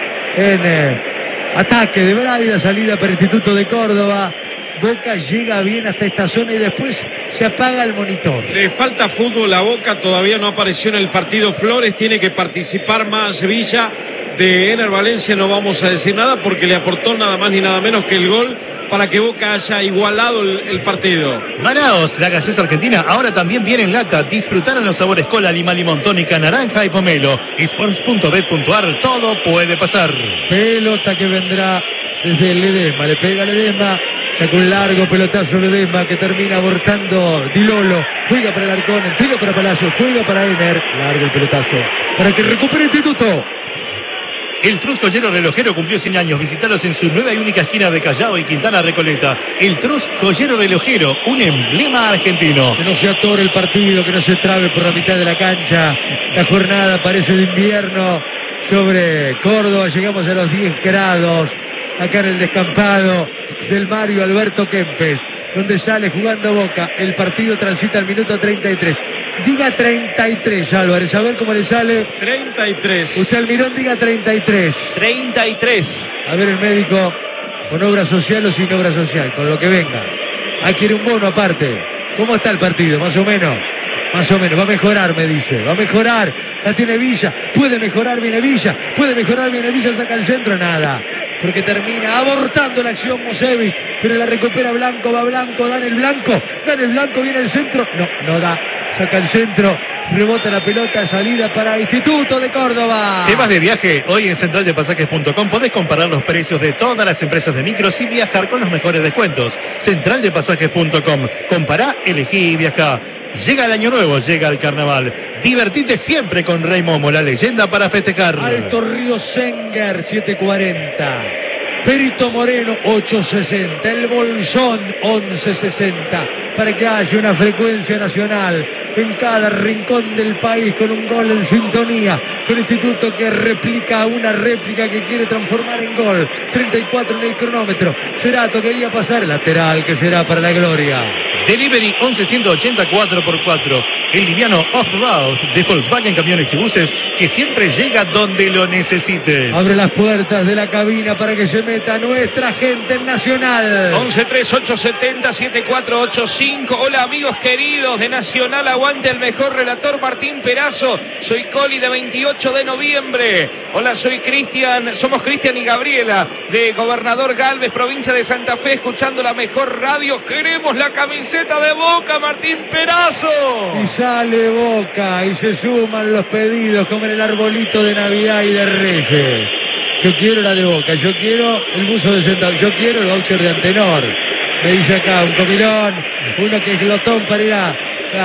en eh, ataque de Braida, salida para el Instituto de Córdoba. Boca llega bien hasta esta zona y después se apaga el monitor. Le falta fútbol a Boca, todavía no apareció en el partido Flores, tiene que participar más Villa de Ener Valencia no vamos a decir nada porque le aportó nada más ni nada menos que el gol para que Boca haya igualado el, el partido. Manaos, la gaseosa argentina, ahora también viene en lata. Disfrutar los sabores cola, lima, limón, tónica, naranja y pomelo. Sports punto bet punto ar, todo puede pasar. Pelota que vendrá desde Ledesma, le pega Ledesma, saca un largo pelotazo Ledesma que termina abortando Di Lolo. Juega para el Arcón, juega para Palacio, juega para Ener. Largo el pelotazo para que recupere Instituto. El Trus Joyero Relojero cumplió cien años. Visítalos en su nueva y única esquina de Callao y Quintana Recoleta. El Trus Joyero Relojero, un emblema argentino. Que no se atore el partido, que no se trabe por la mitad de la cancha. La jornada parece de invierno sobre Córdoba. Llegamos a los diez grados acá en el descampado del Mario Alberto Kempes, donde sale jugando Boca. El partido transita al minuto treinta y tres. Diga treinta y tres, Álvarez, a ver cómo le sale. treinta y tres. Usted, Almirón, diga treinta y tres. treinta y tres. A ver el médico, con obra social o sin obra social, con lo que venga. Ah, quiere un bono aparte. ¿Cómo está el partido? Más o menos. Más o menos. Va a mejorar, me dice. Va a mejorar. La tiene Villa. Puede mejorar, viene Villa. Puede mejorar, viene Villa. Saca el centro. Nada. Porque termina abortando la acción Musevi. Pero la recupera Blanco. Va Blanco. Dan el Blanco. Dan el Blanco. Viene el centro. No, no da. Saca el centro. Rebota la pelota. Salida para Instituto de Córdoba. ¿Te vas de viaje? Hoy en central de pasajes punto com podés comparar los precios de todas las empresas de micros y viajar con los mejores descuentos. central de pasajes punto com. Compará, elegí y viajá. Llega el año nuevo, llega el carnaval. Divertite siempre con Rey Momo, la leyenda para festejar. Alto Río Senger, siete cuarenta. Perito Moreno, ocho sesenta. El Bolsón, once sesenta. Para que haya una frecuencia nacional en cada rincón del país, con un gol en sintonía, con Instituto que replica una réplica que quiere transformar en gol. treinta y cuatro en el cronómetro. Cerato quería pasar el lateral, que será para la gloria. Delivery once ciento ochenta cuatro por cuatro. El liviano Off-Road de Volkswagen Camiones y Buses, que siempre llega donde lo necesites. Abre las puertas de la cabina para que se meta nuestra gente en Nacional. once tres ocho setenta siete cuatro ocho cinco. Hola amigos queridos de Nacional, aguante el mejor relator Martín Perazo. Soy Coli de veintiocho de noviembre. Hola, soy Cristian, somos Cristian y Gabriela de Gobernador Galvez, provincia de Santa Fe, escuchando la mejor radio. Queremos la camiseta de Boca, Martín Perazo. Y sale Boca y se suman los pedidos como en el arbolito de Navidad y de Reyes. Yo quiero la de Boca, yo quiero el buzo de Santa Fe, yo quiero el voucher de Antenor. Me dice acá un comilón, uno que es glotón para ir a,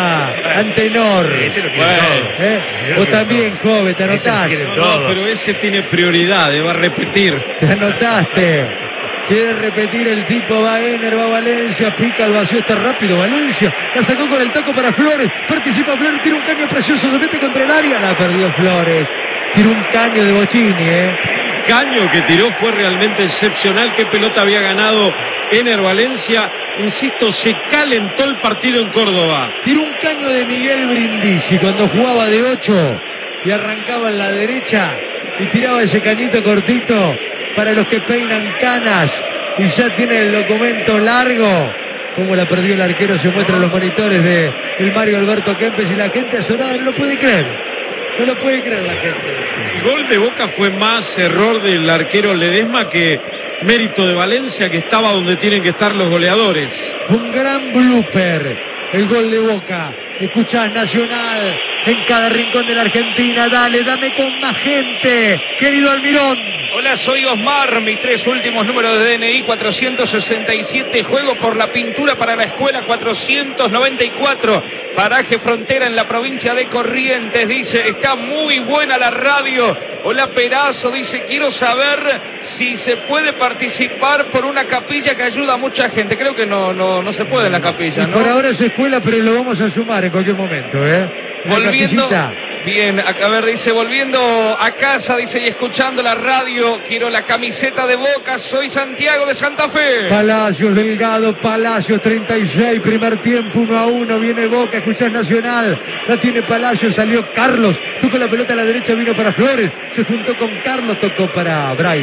a Antenor. Ese lo quiere bueno, todo. ¿eh? Vos también, joven, te anotás. No, no, pero ese tiene prioridad, va a repetir. Te anotaste. Quiere repetir el tipo, va Ener, va Valencia, pica el vacío, está rápido Valencia, la sacó con el taco para Flores, participa Flores, tira un caño precioso, se mete contra el área, la perdió Flores, tira un caño de Bochini, eh. Caño que tiró fue realmente excepcional. Qué pelota había ganado Ener Valencia. Insisto, se calentó el partido en Córdoba. Tiró un caño de Miguel Brindisi cuando jugaba de ocho y arrancaba en la derecha y tiraba ese cañito cortito para los que peinan canas y ya tiene el documento largo. Como la perdió el arquero se muestra en los monitores de el Mario Alberto Kempes y la gente azorada no lo puede creer. No lo puede creer la gente. El gol de Boca fue más error del arquero Ledesma que mérito de Valencia, que estaba donde tienen que estar los goleadores. Un gran blooper, el gol de Boca. Escuchás Nacional en cada rincón de la Argentina. Dale, dame con más gente, querido Almirón. Hola, soy Osmar, mis tres últimos números de D N I cuatrocientos sesenta y siete, juego por la pintura para la escuela cuatrocientos noventa y cuatro, paraje Frontera en la provincia de Corrientes, dice, está muy buena la radio. Hola Perazo, dice, quiero saber si se puede participar por una capilla que ayuda a mucha gente. Creo que no, no, no se puede en la capilla, y ¿no? Por ahora es escuela, pero lo vamos a sumar en cualquier momento, ¿eh? La Volviendo, capillita. bien, a, a ver, dice, volviendo a casa, dice, y escuchando la radio, quiero la camiseta de Boca, soy Santiago de Santa Fe. Palacios, Delgado, Palacios, treinta y seis, primer tiempo, uno a uno, viene Boca, escuchás Nacional, la tiene Palacios, salió Carlos, tocó la pelota a la derecha, vino para Flores, se juntó con Carlos, tocó para Braida,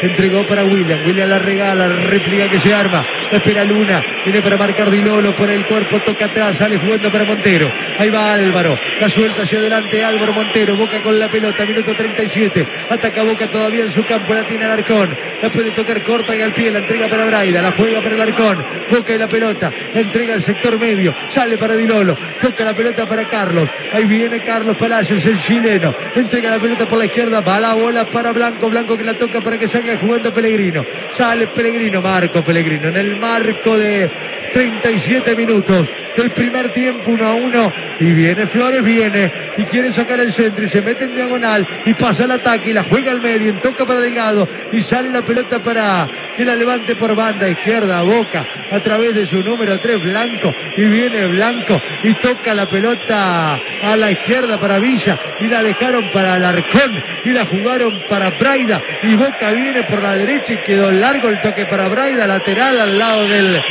entregó para William, William la regala, la réplica que se arma, espera Luna, viene para marcar Di Lolo, por el cuerpo, toca atrás, sale jugando para Montero, ahí va Álvaro, la suelta hacia adelante Álvaro Montero, Boca con la pelota, minuto treinta y siete, ataca Boca todavía en su campo, la tiene Alarcón, la puede tocar corta y al pie, la entrega para Braida, la juega para el Alarcón, Boca y la pelota, la entrega al sector medio, sale para Di Lolo, toca la pelota para Carlos, ahí viene Carlos Palacios, el chileno, entrega la pelota por la izquierda, va la bola para Blanco, Blanco que la toca para que salga jugando Pellegrino, sale Pellegrino, Marco Pellegrino, en el marco de treinta y siete minutos del primer tiempo, uno a uno, y viene Flores, viene y quiere sacar el centro y se mete en diagonal y pasa el ataque y la juega al medio, toca para Delgado y sale la pelota para que la levante por banda izquierda, Boca a través de su número tres, Blanco, y viene Blanco y toca la pelota a la izquierda para Villa y la dejaron para Alarcón y la jugaron para Braida y Boca viene por la derecha y quedó largo el toque para Braida, lateral al lado del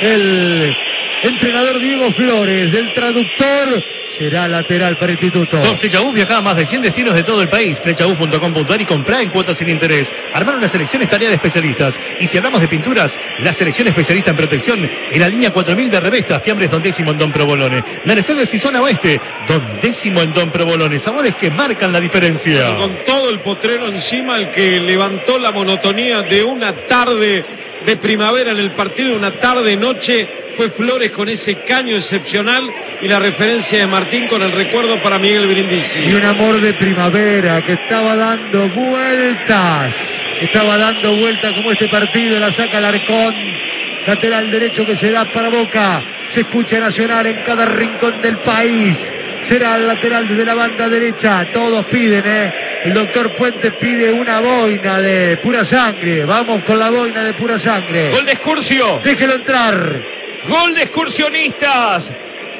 el entrenador Diego Flores, del traductor, será lateral para Instituto. Con Flechabús viaja a más de cien destinos de todo el país. Flechabús punto com punto ar y comprá en cuotas sin interés. Armar una selección es tarea de especialistas. Y si hablamos de pinturas, la selección especialista en protección en la línea cuatro mil de Revesta, Fiambres Don Décimo en Don Provolone. Mercedes y Zona Oeste, Don Décimo en Don Provolone. Sabores que marcan la diferencia. Y con todo el potrero encima, el que levantó la monotonía de una tarde de primavera en el partido, una tarde-noche, fue Flores con ese caño excepcional y la referencia de Martín con el recuerdo para Miguel Brindisi. Y un amor de primavera que estaba dando vueltas, estaba dando vueltas como este partido, la saca Alarcón, lateral derecho que se da para Boca, se escucha Nacional en cada rincón del país, será el lateral desde la banda derecha, todos piden, eh el doctor Puente pide una boina de pura sangre. Vamos con la boina de pura sangre. Gol de Excursio. Déjelo entrar. Gol de Excursionistas.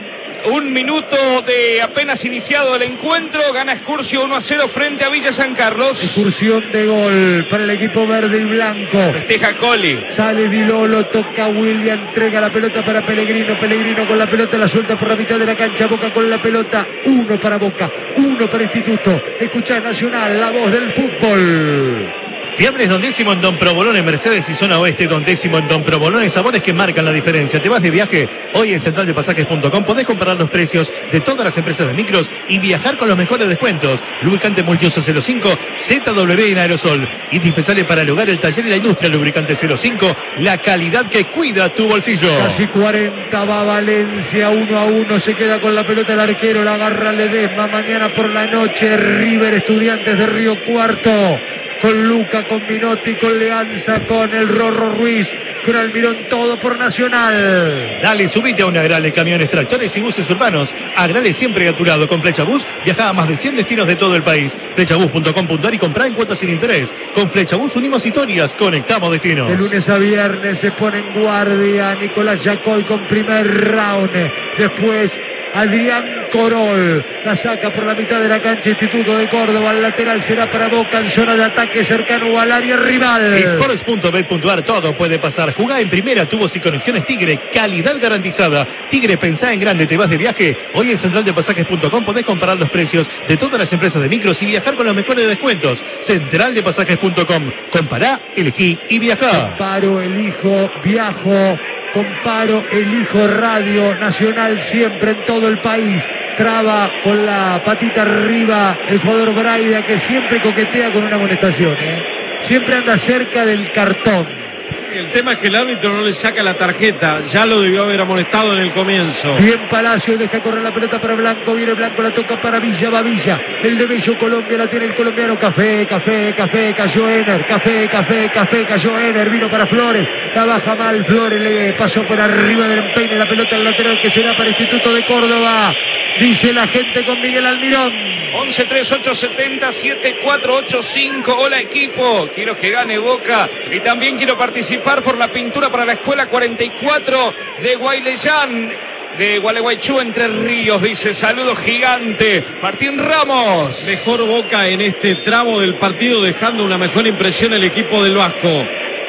Un minuto de apenas iniciado el encuentro. Gana Excursio uno a cero frente a Villa San Carlos. Excursión de gol para el equipo verde y blanco. Festeja Coli. Sale Di Lolo, toca William, entrega la pelota para Pellegrino. Pellegrino con la pelota, la suelta por la mitad de la cancha. Boca con la pelota. Uno para Boca, uno para Instituto. Escuchá Nacional, la voz del fútbol. Fiambres Don Décimo en Don Provolone, Mercedes y Zona Oeste, Don Décimo en Don Provolone, sabores que marcan la diferencia. Te vas de viaje, hoy en central de pasajes punto com podés comparar los precios de todas las empresas de micros y viajar con los mejores descuentos. Lubricante multiuso cero cinco, Z W en aerosol, indispensable para el hogar, el taller y la industria. Lubricante cero cinco, la calidad que cuida tu bolsillo. Casi cuarenta, va Valencia, uno a uno, se queda con la pelota el arquero, la agarra Ledesma. Mañana por la noche, River, Estudiantes de Río Cuarto, con Luca, con Minotti, con Leanza, con el Rorro Ruiz, con Almirón, todo por Nacional. Dale, subite a una Agrale, camiones, tractores y buses urbanos. Agrale siempre a tu lado. Con Flechabús viaja a más de cien destinos de todo el país. Flechabús punto com punto ar y comprá en cuotas sin interés. Con Flechabús unimos historias, conectamos destinos. De lunes a viernes se pone en guardia Nicolás Yacoy con primer round. Después Adrián Corol la saca por la mitad de la cancha. Instituto de Córdoba, el lateral será para Boca en zona de ataque cercano al área rival. Sports punto bet punto ar, todo puede pasar. Jugá en primera, tubos y conexiones Tigre, calidad garantizada. Tigre, pensá en grande, te vas de viaje. Hoy en central de pasajes punto com podés comparar los precios de todas las empresas de micros y viajar con los mejores descuentos. central de pasajes punto com, compará, elegí y viajá. Comparo, elijo, viajo. Comparo, elijo Radio Nacional siempre en todo el país. Traba con la patita arriba el jugador Braida, que siempre coquetea con una amonestación, ¿eh? Siempre anda cerca del cartón. El tema es que el árbitro no le saca la tarjeta, ya lo debió haber amonestado en el comienzo. Bien Palacio, deja correr la pelota para Blanco, viene Blanco, la toca para Villa, va Villa, el de Bello Colombia, la tiene el colombiano. Café, café, café, cayó Ener, café, café, café, cayó Ener, vino para Flores, la baja mal Flores, le pasó por arriba del empeine, la pelota al lateral que será para Instituto de Córdoba, dice la gente con Miguel Almirón. once tres ocho setenta siete cuatro ocho cinco. Hola equipo, quiero que gane Boca y también quiero participar por la pintura para la escuela cuarenta y cuatro de Guayleyán, de Gualeguaychú, Entre Ríos. Dice saludos gigante Martín Ramos. Mejor Boca en este tramo del partido, dejando una mejor impresión el equipo del Vasco.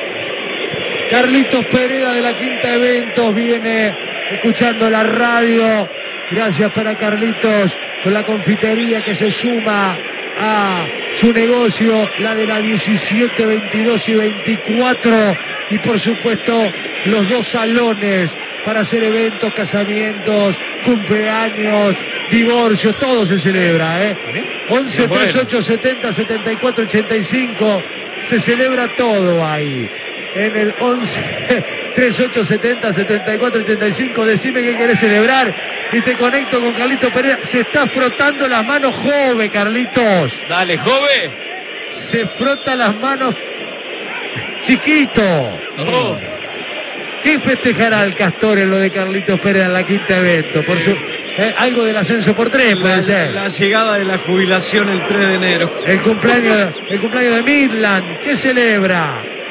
Carlitos Pereda de la Quinta Eventos viene escuchando la radio. Gracias para Carlitos con la confitería que se suma a su negocio, la de la diecisiete, veintidós y veinticuatro, y por supuesto los dos salones para hacer eventos, casamientos, cumpleaños, divorcios, todo se celebra, ¿eh? once, treinta y ocho, setenta, setenta y cuatro, ochenta y cinco, se celebra todo ahí. En el once, treinta y ocho, setenta, setenta y cuatro, ochenta y cinco, decime qué querés celebrar y te conecto con Carlitos Pereira. Se está frotando las manos Jove, Carlitos. Dale, Jove. Se frota las manos Chiquito. Oh. ¿Qué festejará el Castor en lo de Carlitos Pérez en la quinta evento? Por su, eh, algo del ascenso por tres, puede La, ser. la llegada de la jubilación el tres de enero. El cumpleaños, el cumpleaños de Midland. ¿Qué celebra?